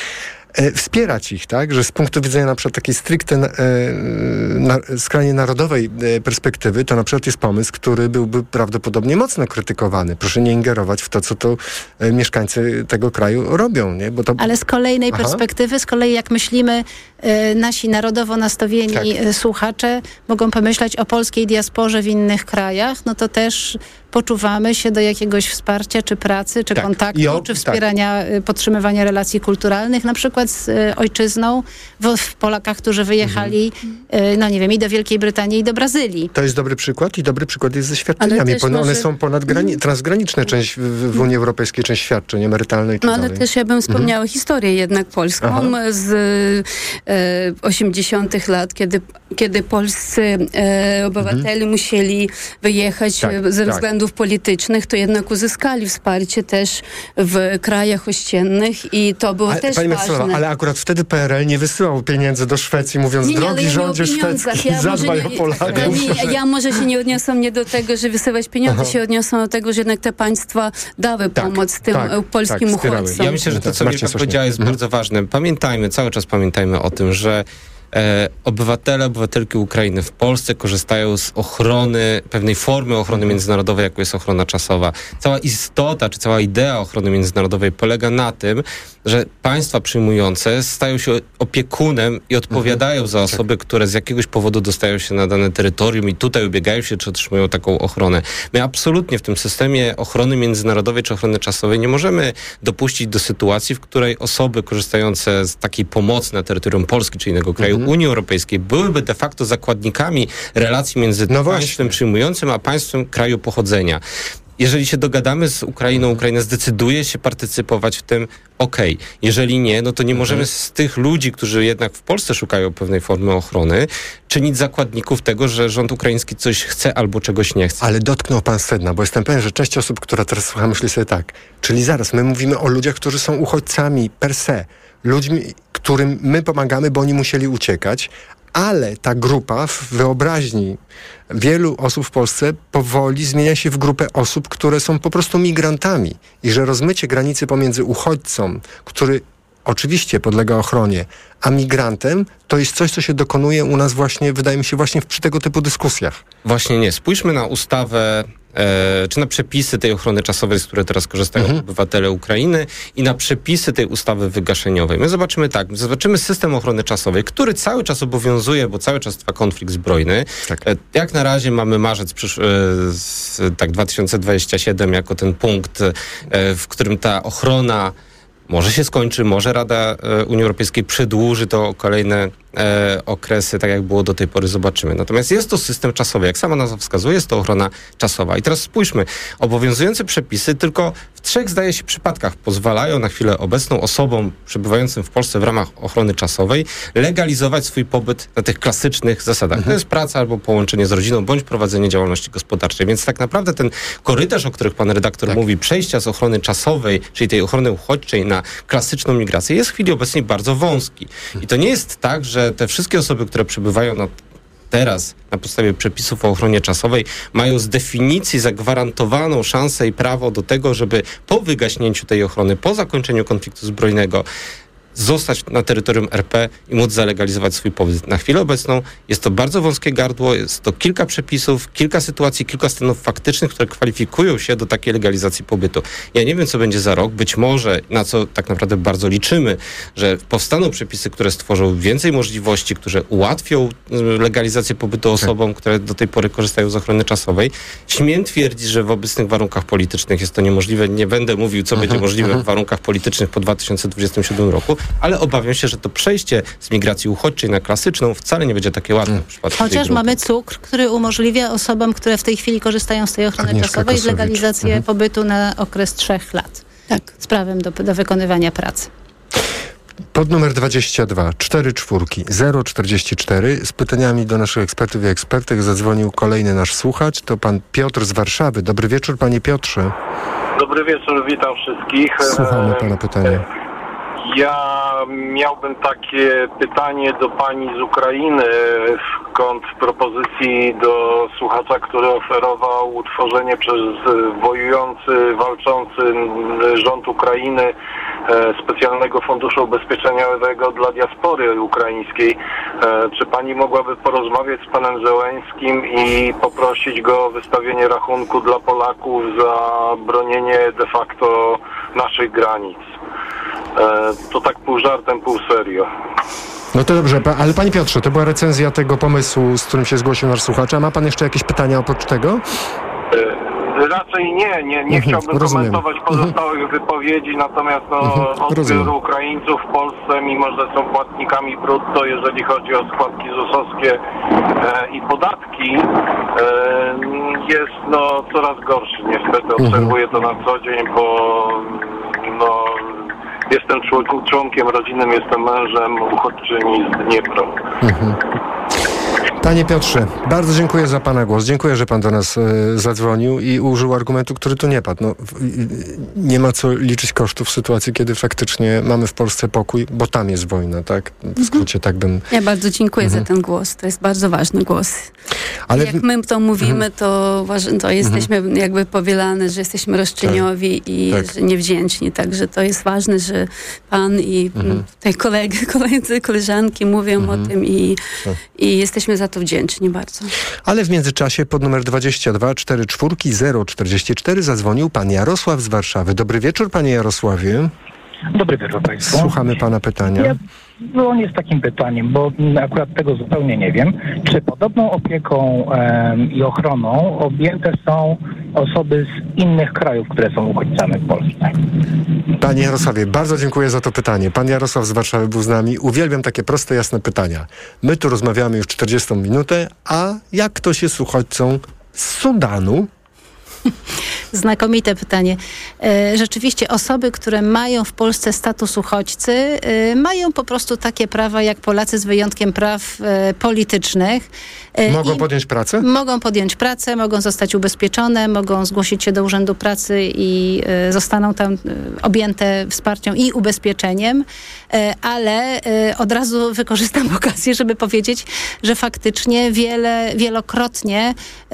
e, wspierać ich, tak, że z punktu widzenia na przykład takiej stricte e, na, skrajnie narodowej e, perspektywy, to na przykład jest pomysł, który byłby prawdopodobnie mocno krytykowany. Proszę nie ingerować w to, co to e, mieszkańcy tego kraju robią, nie? Bo to... Ale z kolejnej Aha. perspektywy, z kolei jak myślimy, e, nasi narodowo nastawieni tak. słuchacze mogą pomyśleć o polskiej diasporze w innych krajach, no to też poczuwamy się do jakiegoś wsparcia, czy pracy, czy tak. kontaktu, o, czy wspierania, tak. podtrzymywania relacji kulturalnych, na przykład z y, ojczyzną, w, w Polakach, którzy wyjechali, mhm. y, no nie wiem, i do Wielkiej Brytanii, i do Brazylii. To jest dobry przykład i dobry przykład jest ze świadczeniami. One może... są ponadgrani- transgraniczne, część w, w Unii Europejskiej, część świadczeń emerytalnych i tak No ale dalej. też ja bym wspomniała mhm. historię jednak polską Aha. z osiemdziesiątych lat, kiedy, kiedy polscy e, obywatele mhm. musieli wyjechać tak, ze względów tak. politycznych, to jednak uzyskali wsparcie też w krajach ościennych i to było ale, też pani ważne. Metzela, ale akurat wtedy P R L nie wysyłał pieniędzy do Szwecji, mówiąc, nie, nie, drogi ja rządzie szwedzki, ja zadbaj o Polaków. Ja, ja może się nie odniosę nie do tego, że wysyłać pieniądze, Aha. się odniosą do tego, że jednak te państwa dały tak, pomoc tym tak, polskim tak, uchodźcom. Ja myślę, że to, co Mirka powiedziała, jest mhm. bardzo ważne. Pamiętajmy, cały czas pamiętajmy o tym, że E, obywatele, obywatelki Ukrainy w Polsce korzystają z ochrony, pewnej formy ochrony międzynarodowej, jaką jest ochrona czasowa. Cała istota, czy cała idea ochrony międzynarodowej polega na tym, że państwa przyjmujące stają się opiekunem i odpowiadają mhm. za osoby, które z jakiegoś powodu dostają się na dane terytorium i tutaj ubiegają się, czy otrzymują taką ochronę. My absolutnie w tym systemie ochrony międzynarodowej, czy ochrony czasowej nie możemy dopuścić do sytuacji, w której osoby korzystające z takiej pomocy na terytorium Polski, czy innego kraju, Unii Europejskiej byłyby de facto zakładnikami relacji między no państwem przyjmującym a państwem kraju pochodzenia. Jeżeli się dogadamy z Ukrainą, Ukraina zdecyduje się partycypować w tym, okej. Okay. Jeżeli nie, no to nie mhm. możemy z tych ludzi, którzy jednak w Polsce szukają pewnej formy ochrony, czynić zakładników tego, że rząd ukraiński coś chce albo czegoś nie chce. Ale dotknął pan sedna, bo jestem pewien, że część osób, która teraz słucha, myśli sobie tak. Czyli zaraz, my mówimy o ludziach, którzy są uchodźcami per se. Ludźmi, którym my pomagamy, bo oni musieli uciekać, ale ta grupa w wyobraźni wielu osób w Polsce powoli zmienia się w grupę osób, które są po prostu migrantami i że rozmycie granicy pomiędzy uchodźcą, który oczywiście podlega ochronie, a migrantem to jest coś, co się dokonuje u nas właśnie, wydaje mi się, właśnie przy tego typu dyskusjach. Właśnie nie. Spójrzmy na ustawę E, czy na przepisy tej ochrony czasowej, z której teraz korzystają mhm. obywatele Ukrainy i na przepisy tej ustawy wygaszeniowej. My zobaczymy tak, my zobaczymy system ochrony czasowej, który cały czas obowiązuje, bo cały czas trwa konflikt zbrojny. Tak. E, jak na razie mamy marzec przysz- e, z, tak dwa tysiące dwudziesty siódmy jako ten punkt, e, w którym ta ochrona może się skończy, może Rada e, Unii Europejskiej przedłuży to o kolejne e, okresy, tak jak było do tej pory, zobaczymy. Natomiast jest to system czasowy, jak sama nazwa wskazuje, jest to ochrona czasowa. I teraz spójrzmy, obowiązujące przepisy tylko w trzech, zdaje się, przypadkach pozwalają na chwilę obecną osobom przebywającym w Polsce w ramach ochrony czasowej legalizować swój pobyt na tych klasycznych zasadach. Mhm. To jest praca albo połączenie z rodziną, bądź prowadzenie działalności gospodarczej. Więc tak naprawdę ten korytarz, o którym pan redaktor tak. mówi, przejścia z ochrony czasowej, czyli tej ochrony uchodźczej na klasyczną migrację, jest w chwili obecnej bardzo wąski. I to nie jest tak, że te wszystkie osoby, które przybywają na teraz na podstawie przepisów o ochronie czasowej mają z definicji zagwarantowaną szansę i prawo do tego, żeby po wygaśnięciu tej ochrony, po zakończeniu konfliktu zbrojnego zostać na terytorium R P i móc zalegalizować swój pobyt. Na chwilę obecną jest to bardzo wąskie gardło, jest to kilka przepisów, kilka sytuacji, kilka stanów faktycznych, które kwalifikują się do takiej legalizacji pobytu. Ja nie wiem, co będzie za rok. Być może, na co tak naprawdę bardzo liczymy, że powstaną przepisy, które stworzą więcej możliwości, które ułatwią legalizację pobytu osobom, które do tej pory korzystają z ochrony czasowej. Śmiem twierdzić, że w obecnych warunkach politycznych jest to niemożliwe. Nie będę mówił, co będzie możliwe w warunkach politycznych po dwa tysiące dwudziestym siódmym roku, ale obawiam się, że to przejście z migracji uchodźczej na klasyczną wcale nie będzie takie łatwe. W Chociaż mamy cukr, który umożliwia osobom, które w tej chwili korzystają z tej ochrony Agnieszka czasowej, Kosowicz. legalizację mhm. pobytu na okres trzech lat. Tak. Z prawem do, do wykonywania pracy. Pod numer dwadzieścia dwa cztery czwórki zero czterdzieści cztery z pytaniami do naszych ekspertów i ekspertek zadzwonił kolejny nasz słuchacz. To pan Piotr z Warszawy. Dobry wieczór, panie Piotrze. Dobry wieczór, witam wszystkich. Słuchamy pana pytania. Ja miałbym takie pytanie do pani z Ukrainy w kąt propozycji do słuchacza, który oferował utworzenie przez wojujący, walczący rząd Ukrainy specjalnego funduszu ubezpieczeniowego dla diaspory ukraińskiej. Czy pani mogłaby porozmawiać z panem Zełenskim i poprosić go o wystawienie rachunku dla Polaków za bronienie de facto naszych granic? To tak pół żartem, pół serio. No to dobrze, ale panie Piotrze, to była recenzja tego pomysłu, z którym się zgłosił nasz słuchacz. A ma pan jeszcze jakieś pytania oprócz tego? Raczej nie, nie, nie chciałbym Rozumiem. komentować pozostałych mhm. wypowiedzi, natomiast no, mhm. odbiór Ukraińców w Polsce, mimo że są płatnikami brutto, jeżeli chodzi o składki zusowskie e, i podatki, e, jest no, coraz gorszy. Niestety obserwuję to na co dzień, bo no, Jestem członkiem rodziny, jestem mężem uchodźczyni z Dniepru. Mhm. Panie Piotrze, bardzo dziękuję za Pana głos. Dziękuję, że Pan do nas e, zadzwonił i użył argumentu, który tu nie padł. No, w, nie ma co liczyć kosztów w sytuacji, kiedy faktycznie mamy w Polsce pokój, bo tam jest wojna, tak? W skrócie tak bym... Ja bardzo dziękuję mhm. za ten głos. To jest bardzo ważny głos. Ale jak my to mówimy, mhm. to, to jesteśmy mhm. jakby powielane, że jesteśmy roszczeniowi tak. i tak. że niewdzięczni. Także to jest ważne, że Pan i mhm. tutaj kolegi, koledzy, koleżanki mówią mhm. o tym i, tak. i jesteśmy za to wdzięczni bardzo. Ale w międzyczasie pod numer dwadzieścia dwa czterdzieści cztery zero czterdzieści cztery zadzwonił pan Jarosław z Warszawy. Dobry wieczór, panie Jarosławie. Dobry wieczór państwu. Słuchamy pana pytania. Ja dzwonię z takim pytaniem, bo akurat tego zupełnie nie wiem. Czy podobną opieką e, i ochroną objęte są osoby z innych krajów, które są uchodźcami w Polsce? Panie Jarosławie, bardzo dziękuję za to pytanie. Pan Jarosław z Warszawy był z nami. Uwielbiam takie proste, jasne pytania. My tu rozmawiamy już czterdziestą minutę, a jak ktoś jest uchodźcą z Sudanu? Znakomite pytanie. Rzeczywiście osoby, które mają w Polsce status uchodźcy, mają po prostu takie prawa jak Polacy z wyjątkiem praw politycznych. Mogą I podjąć pracę? Mogą podjąć pracę, mogą zostać ubezpieczone, mogą zgłosić się do Urzędu Pracy i zostaną tam objęte wsparciem i ubezpieczeniem, ale od razu wykorzystam okazję, żeby powiedzieć, że faktycznie wiele, wielokrotnie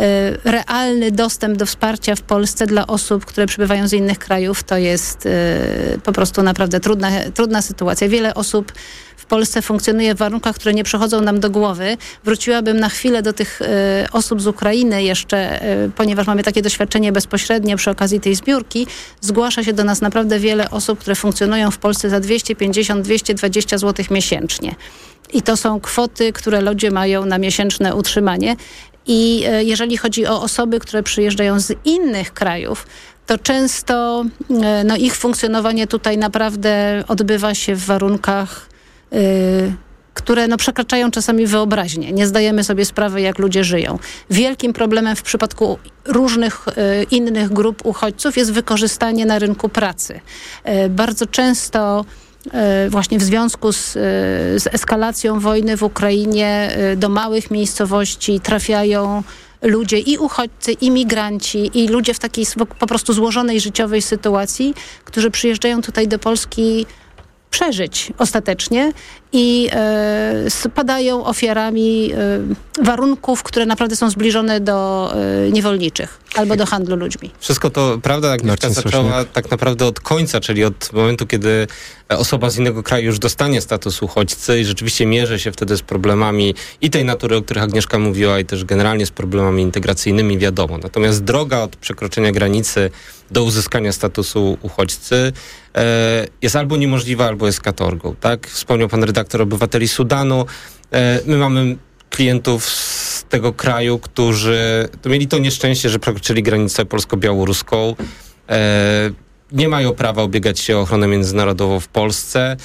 realny dostęp do wsparcia w Polsce dla osób, które przybywają z innych krajów, to jest po prostu naprawdę trudna, trudna sytuacja. Wiele osób w Polsce funkcjonuje w warunkach, które nie przychodzą nam do głowy. Wróciłabym na chwilę do tych y, osób z Ukrainy jeszcze, y, ponieważ mamy takie doświadczenie bezpośrednie przy okazji tej zbiórki. Zgłasza się do nas naprawdę wiele osób, które funkcjonują w Polsce za dwieście pięćdziesiąt do dwieście dwadzieścia złotych miesięcznie. I to są kwoty, które ludzie mają na miesięczne utrzymanie. I y, jeżeli chodzi o osoby, które przyjeżdżają z innych krajów, to często y, no, ich funkcjonowanie tutaj naprawdę odbywa się w warunkach Yy, które no, przekraczają czasami wyobraźnię. Nie zdajemy sobie sprawy, jak ludzie żyją. Wielkim problemem w przypadku różnych yy, innych grup uchodźców jest wykorzystanie na rynku pracy. Yy, bardzo często yy, właśnie w związku z, yy, z eskalacją wojny w Ukrainie yy, do małych miejscowości trafiają ludzie i uchodźcy, i migranci, i ludzie w takiej po prostu złożonej życiowej sytuacji, którzy przyjeżdżają tutaj do Polski przeżyć ostatecznie i e, spadają ofiarami e, warunków, które naprawdę są zbliżone do e, niewolniczych albo do handlu ludźmi. Wszystko to prawda, Agnieszka zaczęła tak naprawdę od końca, czyli od momentu, kiedy osoba z innego kraju już dostanie status uchodźcy i rzeczywiście mierzy się wtedy z problemami i tej natury, o których Agnieszka mówiła, i też generalnie z problemami integracyjnymi, wiadomo. Natomiast droga od przekroczenia granicy do uzyskania statusu uchodźcy e, jest albo niemożliwa, albo jest katorgą. Tak? Wspomniał pan redaktor obywateli Sudanu. E, my mamy klientów z tego kraju, którzy to mieli to nieszczęście, że przekroczyli granicę polsko-białoruską. E, nie mają prawa ubiegać się o ochronę międzynarodową w Polsce.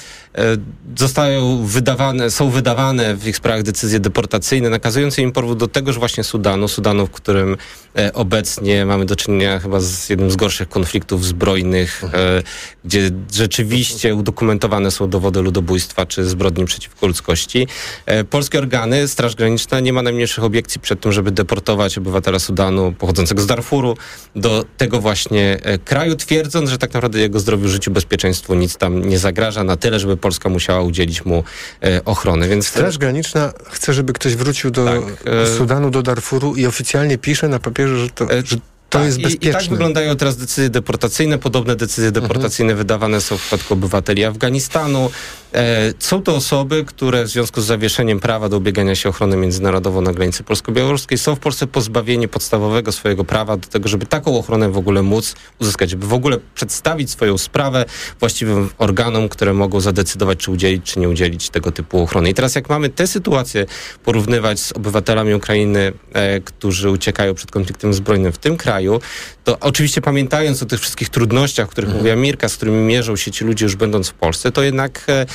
Zostają wydawane, są wydawane w ich sprawach decyzje deportacyjne, nakazujące im powrót do tegoż właśnie Sudanu, Sudanu, w którym obecnie mamy do czynienia chyba z jednym z gorszych konfliktów zbrojnych, mhm. gdzie rzeczywiście udokumentowane są dowody ludobójstwa czy zbrodni przeciwko ludzkości. Polskie organy, Straż Graniczna nie ma najmniejszych obiekcji przed tym, żeby deportować obywatela Sudanu pochodzącego z Darfuru do tego właśnie kraju, twierdząc, że tak naprawdę jego zdrowiu, życiu, bezpieczeństwu nic tam nie zagraża na tyle, żeby Polska musiała udzielić mu e, ochrony. Więc Straż Graniczna chce, żeby ktoś wrócił do tak, e... Sudanu, do Darfuru i oficjalnie pisze na papierze, że to... E... Że to tak, jest bezpieczne. I, I tak wyglądają teraz decyzje deportacyjne. Podobne decyzje deportacyjne mhm. wydawane są w przypadku obywateli Afganistanu. E, są to osoby, które w związku z zawieszeniem prawa do ubiegania się o ochronę międzynarodową na granicy polsko-białoruskiej są w Polsce pozbawieni podstawowego swojego prawa do tego, żeby taką ochronę w ogóle móc uzyskać, żeby w ogóle przedstawić swoją sprawę właściwym organom, które mogą zadecydować, czy udzielić, czy nie udzielić tego typu ochrony. I teraz jak mamy tę sytuację porównywać z obywatelami Ukrainy, e, którzy uciekają przed konfliktem zbrojnym w tym kraju, to oczywiście pamiętając o tych wszystkich trudnościach, o których mhm. mówiła Mirka, z którymi mierzą się ci ludzie już będąc w Polsce, to jednak e,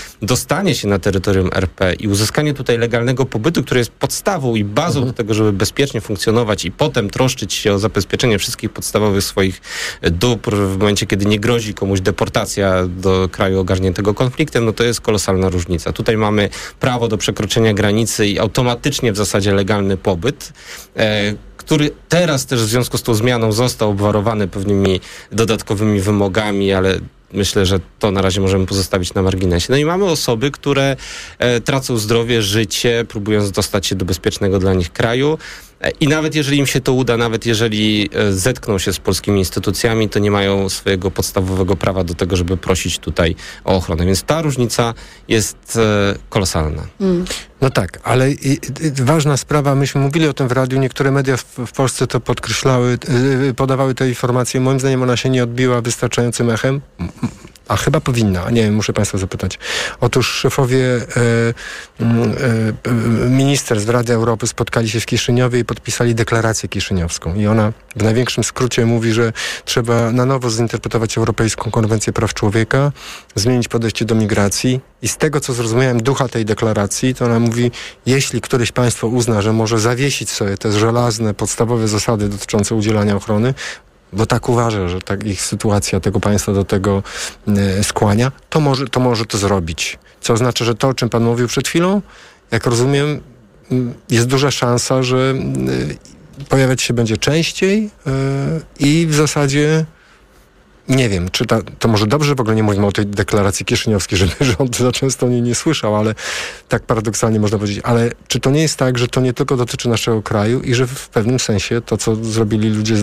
dostanie się na terytorium R P i uzyskanie tutaj legalnego pobytu, który jest podstawą i bazą mhm. do tego, żeby bezpiecznie funkcjonować i potem troszczyć się o zabezpieczenie wszystkich podstawowych swoich dóbr w momencie, kiedy nie grozi komuś deportacja do kraju ogarniętego konfliktem, no to jest kolosalna różnica. Tutaj mamy prawo do przekroczenia granicy i automatycznie w zasadzie legalny pobyt, e, który teraz też w związku z tą zmianą został obwarowany pewnymi dodatkowymi wymogami, ale myślę, że to na razie możemy pozostawić na marginesie. No i mamy osoby, które e, tracą zdrowie, życie, próbując dostać się do bezpiecznego dla nich kraju. E, I nawet jeżeli im się to uda, nawet jeżeli e, zetkną się z polskimi instytucjami, to nie mają swojego podstawowego prawa do tego, żeby prosić tutaj o ochronę. Więc ta różnica jest e, kolosalna. Mm. No tak, ale i, i, ważna sprawa, myśmy mówili o tym w radiu, niektóre media w, w Polsce to podkreślały, y, podawały te informacje. Moim zdaniem ona się nie odbiła wystarczającym echem. A chyba powinna, nie wiem, muszę Państwa zapytać. Otóż szefowie e, e, minister z Rady Europy spotkali się w Kiszyniowie i podpisali deklarację kiszynowską. I ona w największym skrócie mówi, że trzeba na nowo zinterpretować Europejską Konwencję Praw Człowieka, zmienić podejście do migracji. I z tego, co zrozumiałem ducha tej deklaracji, to ona mówi, jeśli któreś państwo uzna, że może zawiesić sobie te żelazne, podstawowe zasady dotyczące udzielania ochrony, bo tak uważa, że tak ich sytuacja tego państwa do tego y, skłania, to może, to może to zrobić. Co oznacza, że to, o czym pan mówił przed chwilą, jak rozumiem, y, jest duża szansa, że y, pojawiać się będzie częściej y, i w zasadzie nie wiem, czy ta, to może dobrze w ogóle nie mówimy o tej deklaracji kiszynowskiej, żeby rząd za często o niej nie słyszał, ale tak paradoksalnie można powiedzieć. Ale czy to nie jest tak, że to nie tylko dotyczy naszego kraju i że w pewnym sensie to, co zrobili ludzie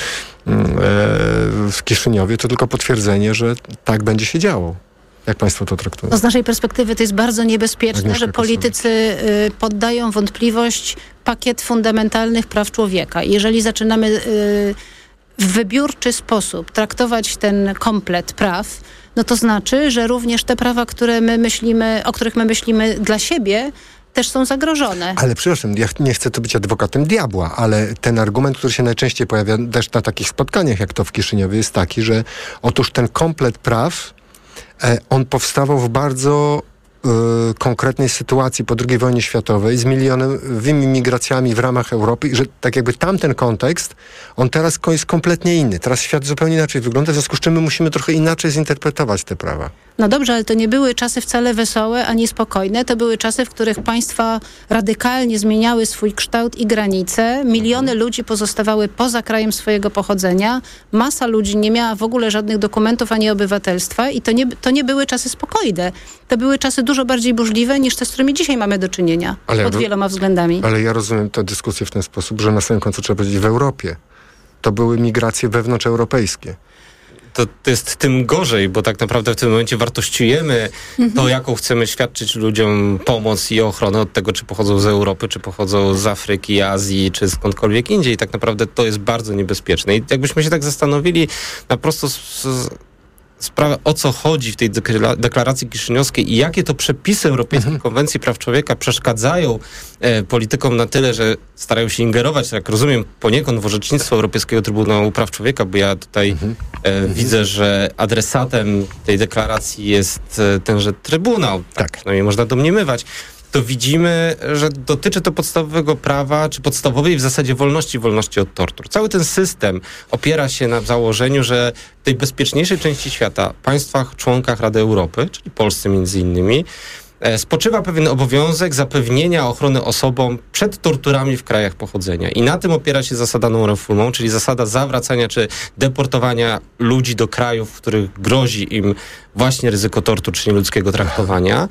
w Kiszyniowie, to tylko potwierdzenie, że tak będzie się działo? Jak państwo to traktują? No z naszej perspektywy to jest bardzo niebezpieczne, Agnieszka że politycy y, poddają wątpliwość pakiet fundamentalnych praw człowieka. Jeżeli zaczynamy y, w wybiórczy sposób traktować ten komplet praw, no to znaczy, że również te prawa, które my myślimy, o których my myślimy dla siebie, też są zagrożone. Ale przepraszam, ja nie chcę tu być adwokatem diabła, ale ten argument, który się najczęściej pojawia też na takich spotkaniach, jak to w Kiszyniowie, jest taki, że otóż ten komplet praw, e, on powstawał w bardzo y, konkretnej sytuacji po drugiej wojnie światowej z milionowymi migracjami w ramach Europy i że tak jakby tamten kontekst, on teraz jest kompletnie inny. Teraz świat zupełnie inaczej wygląda, w związku z czym my musimy trochę inaczej zinterpretować te prawa. No dobrze, ale to nie były czasy wcale wesołe ani spokojne. To były czasy, w których państwa radykalnie zmieniały swój kształt i granice. Miliony ludzi pozostawały poza krajem swojego pochodzenia. Masa ludzi nie miała w ogóle żadnych dokumentów ani obywatelstwa i to nie, to nie były czasy spokojne. To były czasy dużo bardziej burzliwe niż te, z którymi dzisiaj mamy do czynienia. Ale pod ja, wieloma względami. Ale ja rozumiem tę dyskusję w ten sposób, że na samym końcu trzeba powiedzieć w Europie. To były migracje wewnątrzeuropejskie. To, to jest tym gorzej, bo tak naprawdę w tym momencie wartościujemy mhm. to, jaką chcemy świadczyć ludziom pomoc i ochronę od tego, czy pochodzą z Europy, czy pochodzą z Afryki, Azji, czy skądkolwiek indziej. Tak naprawdę to jest bardzo niebezpieczne. I jakbyśmy się tak zastanowili na prosto z, z, sprawę, o co chodzi w tej deklaracji kiszynowskiej i jakie to przepisy Europejskiej mhm. Konwencji Praw Człowieka przeszkadzają e, politykom na tyle, że starają się ingerować, jak rozumiem, poniekąd w orzecznictwo Europejskiego Trybunału Praw Człowieka, bo ja tutaj mhm. e, widzę, że adresatem tej deklaracji jest e, tenże Trybunał. Tak. Przynajmniej można domniemywać. To widzimy, że dotyczy to podstawowego prawa, czy podstawowej w zasadzie wolności, wolności od tortur. Cały ten system opiera się na założeniu, że w tej bezpieczniejszej części świata, państwach, członkach Rady Europy, czyli Polsce między innymi, spoczywa pewien obowiązek zapewnienia ochrony osobom przed torturami w krajach pochodzenia. I na tym opiera się zasada non-refoulement, czyli zasada zawracania czy deportowania ludzi do krajów, w których grozi im właśnie ryzyko tortur czy nieludzkiego traktowania.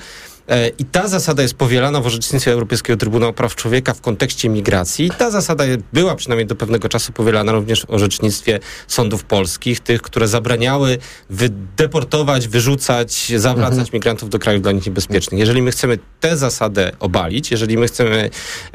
I ta zasada jest powielana w orzecznictwie Europejskiego Trybunału Praw Człowieka w kontekście migracji. I ta zasada była przynajmniej do pewnego czasu powielana również w orzecznictwie sądów polskich, tych, które zabraniały deportować, wyrzucać, zawracać mhm. migrantów do krajów dla nich niebezpiecznych. Jeżeli my chcemy tę zasadę obalić, jeżeli my chcemy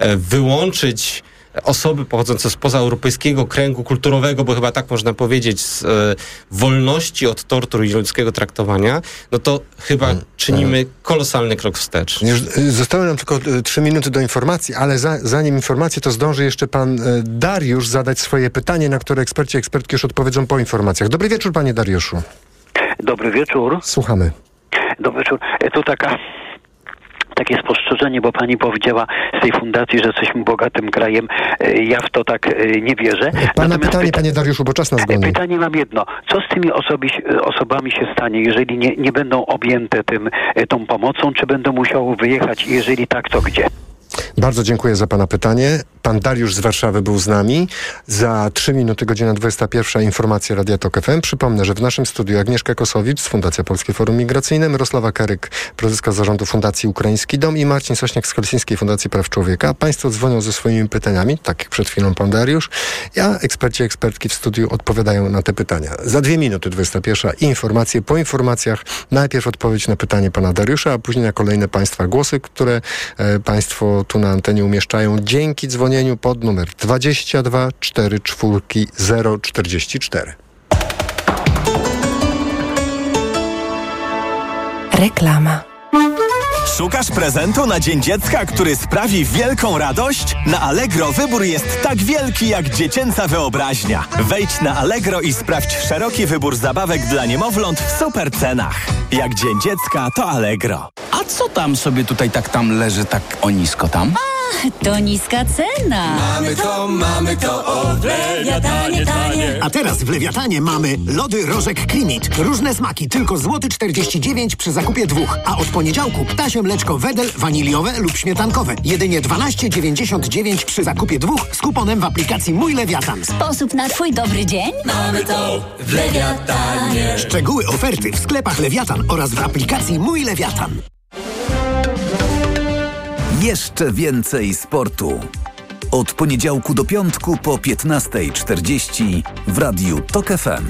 wyłączyć osoby pochodzące spoza europejskiego kręgu kulturowego, bo chyba tak można powiedzieć, z e, wolności od tortur i ludzkiego traktowania, no to chyba hmm. czynimy kolosalny krok wstecz. Już zostały nam tylko trzy minuty do informacji, ale za, zanim informacje, to zdąży jeszcze pan e, Dariusz zadać swoje pytanie, na które eksperci i ekspertki już odpowiedzą po informacjach. Dobry wieczór, panie Dariuszu. Dobry wieczór. Słuchamy. Dobry wieczór. Tu taka... Takie spostrzeżenie, bo pani powiedziała z tej fundacji, że jesteśmy bogatym krajem. Ja w to tak nie wierzę. Pana Natomiast pytanie, pyta- panie Dariuszu, bo czas nas goni. Pytanie mam jedno. Co z tymi osobi, osobami się stanie, jeżeli nie, nie będą objęte tym, tą pomocą? Czy będą musiały wyjechać? Jeżeli tak, to gdzie? Bardzo dziękuję za pana pytanie. Pan Dariusz z Warszawy był z nami. Za trzy minuty, godzina dwudziesta pierwsza, informacje Radia Tok F M. Przypomnę, że w naszym studiu Agnieszka Kosowicz z Fundacja Polskie Forum Migracyjne, Mirosława Keryk, prezeska zarządu Fundacji Ukraiński Dom i Marcin Sośniak z Helsińskiej Fundacji Praw Człowieka. Państwo dzwonią ze swoimi pytaniami, tak jak przed chwilą pan Dariusz. Ja, eksperci, ekspertki w studiu odpowiadają na te pytania. Za dwie minuty, dwudziesta pierwsza, informacje. Po informacjach najpierw odpowiedź na pytanie pana Dariusza, a później na kolejne państwa głosy, które e, państwo tu na antenie umieszczają dzięki dzwonieniu pod numer dwadzieścia dwa cztery cztery zero czterdzieści cztery. Reklama. Szukasz prezentu na Dzień Dziecka, który sprawi wielką radość? Na Allegro wybór jest tak wielki jak dziecięca wyobraźnia. Wejdź na Allegro i sprawdź szeroki wybór zabawek dla niemowląt w super cenach. Jak Dzień Dziecka, to Allegro. A co tam sobie tutaj tak tam leży tak o nisko tam? A, to niska cena. Mamy to, mamy to, o, w Lewiatanie tanie. A teraz w Lewiatanie mamy lody Rożek Klimit. Różne smaki, tylko złoty czterdzieści dziewięć przy zakupie dwóch. A od poniedziałku ptasie mleczko Wedel, waniliowe lub śmietankowe. Jedynie dwanaście dziewięćdziesiąt dziewięć przy zakupie dwóch z kuponem w aplikacji Mój Lewiatan. Sposób na twój dobry dzień? Mamy to w Lewiatanie. Szczegóły oferty w sklepach Lewiatan oraz w aplikacji Mój Lewiatan. Jeszcze więcej sportu. Od poniedziałku do piątku po piętnasta czterdzieści w Radiu Tok F M.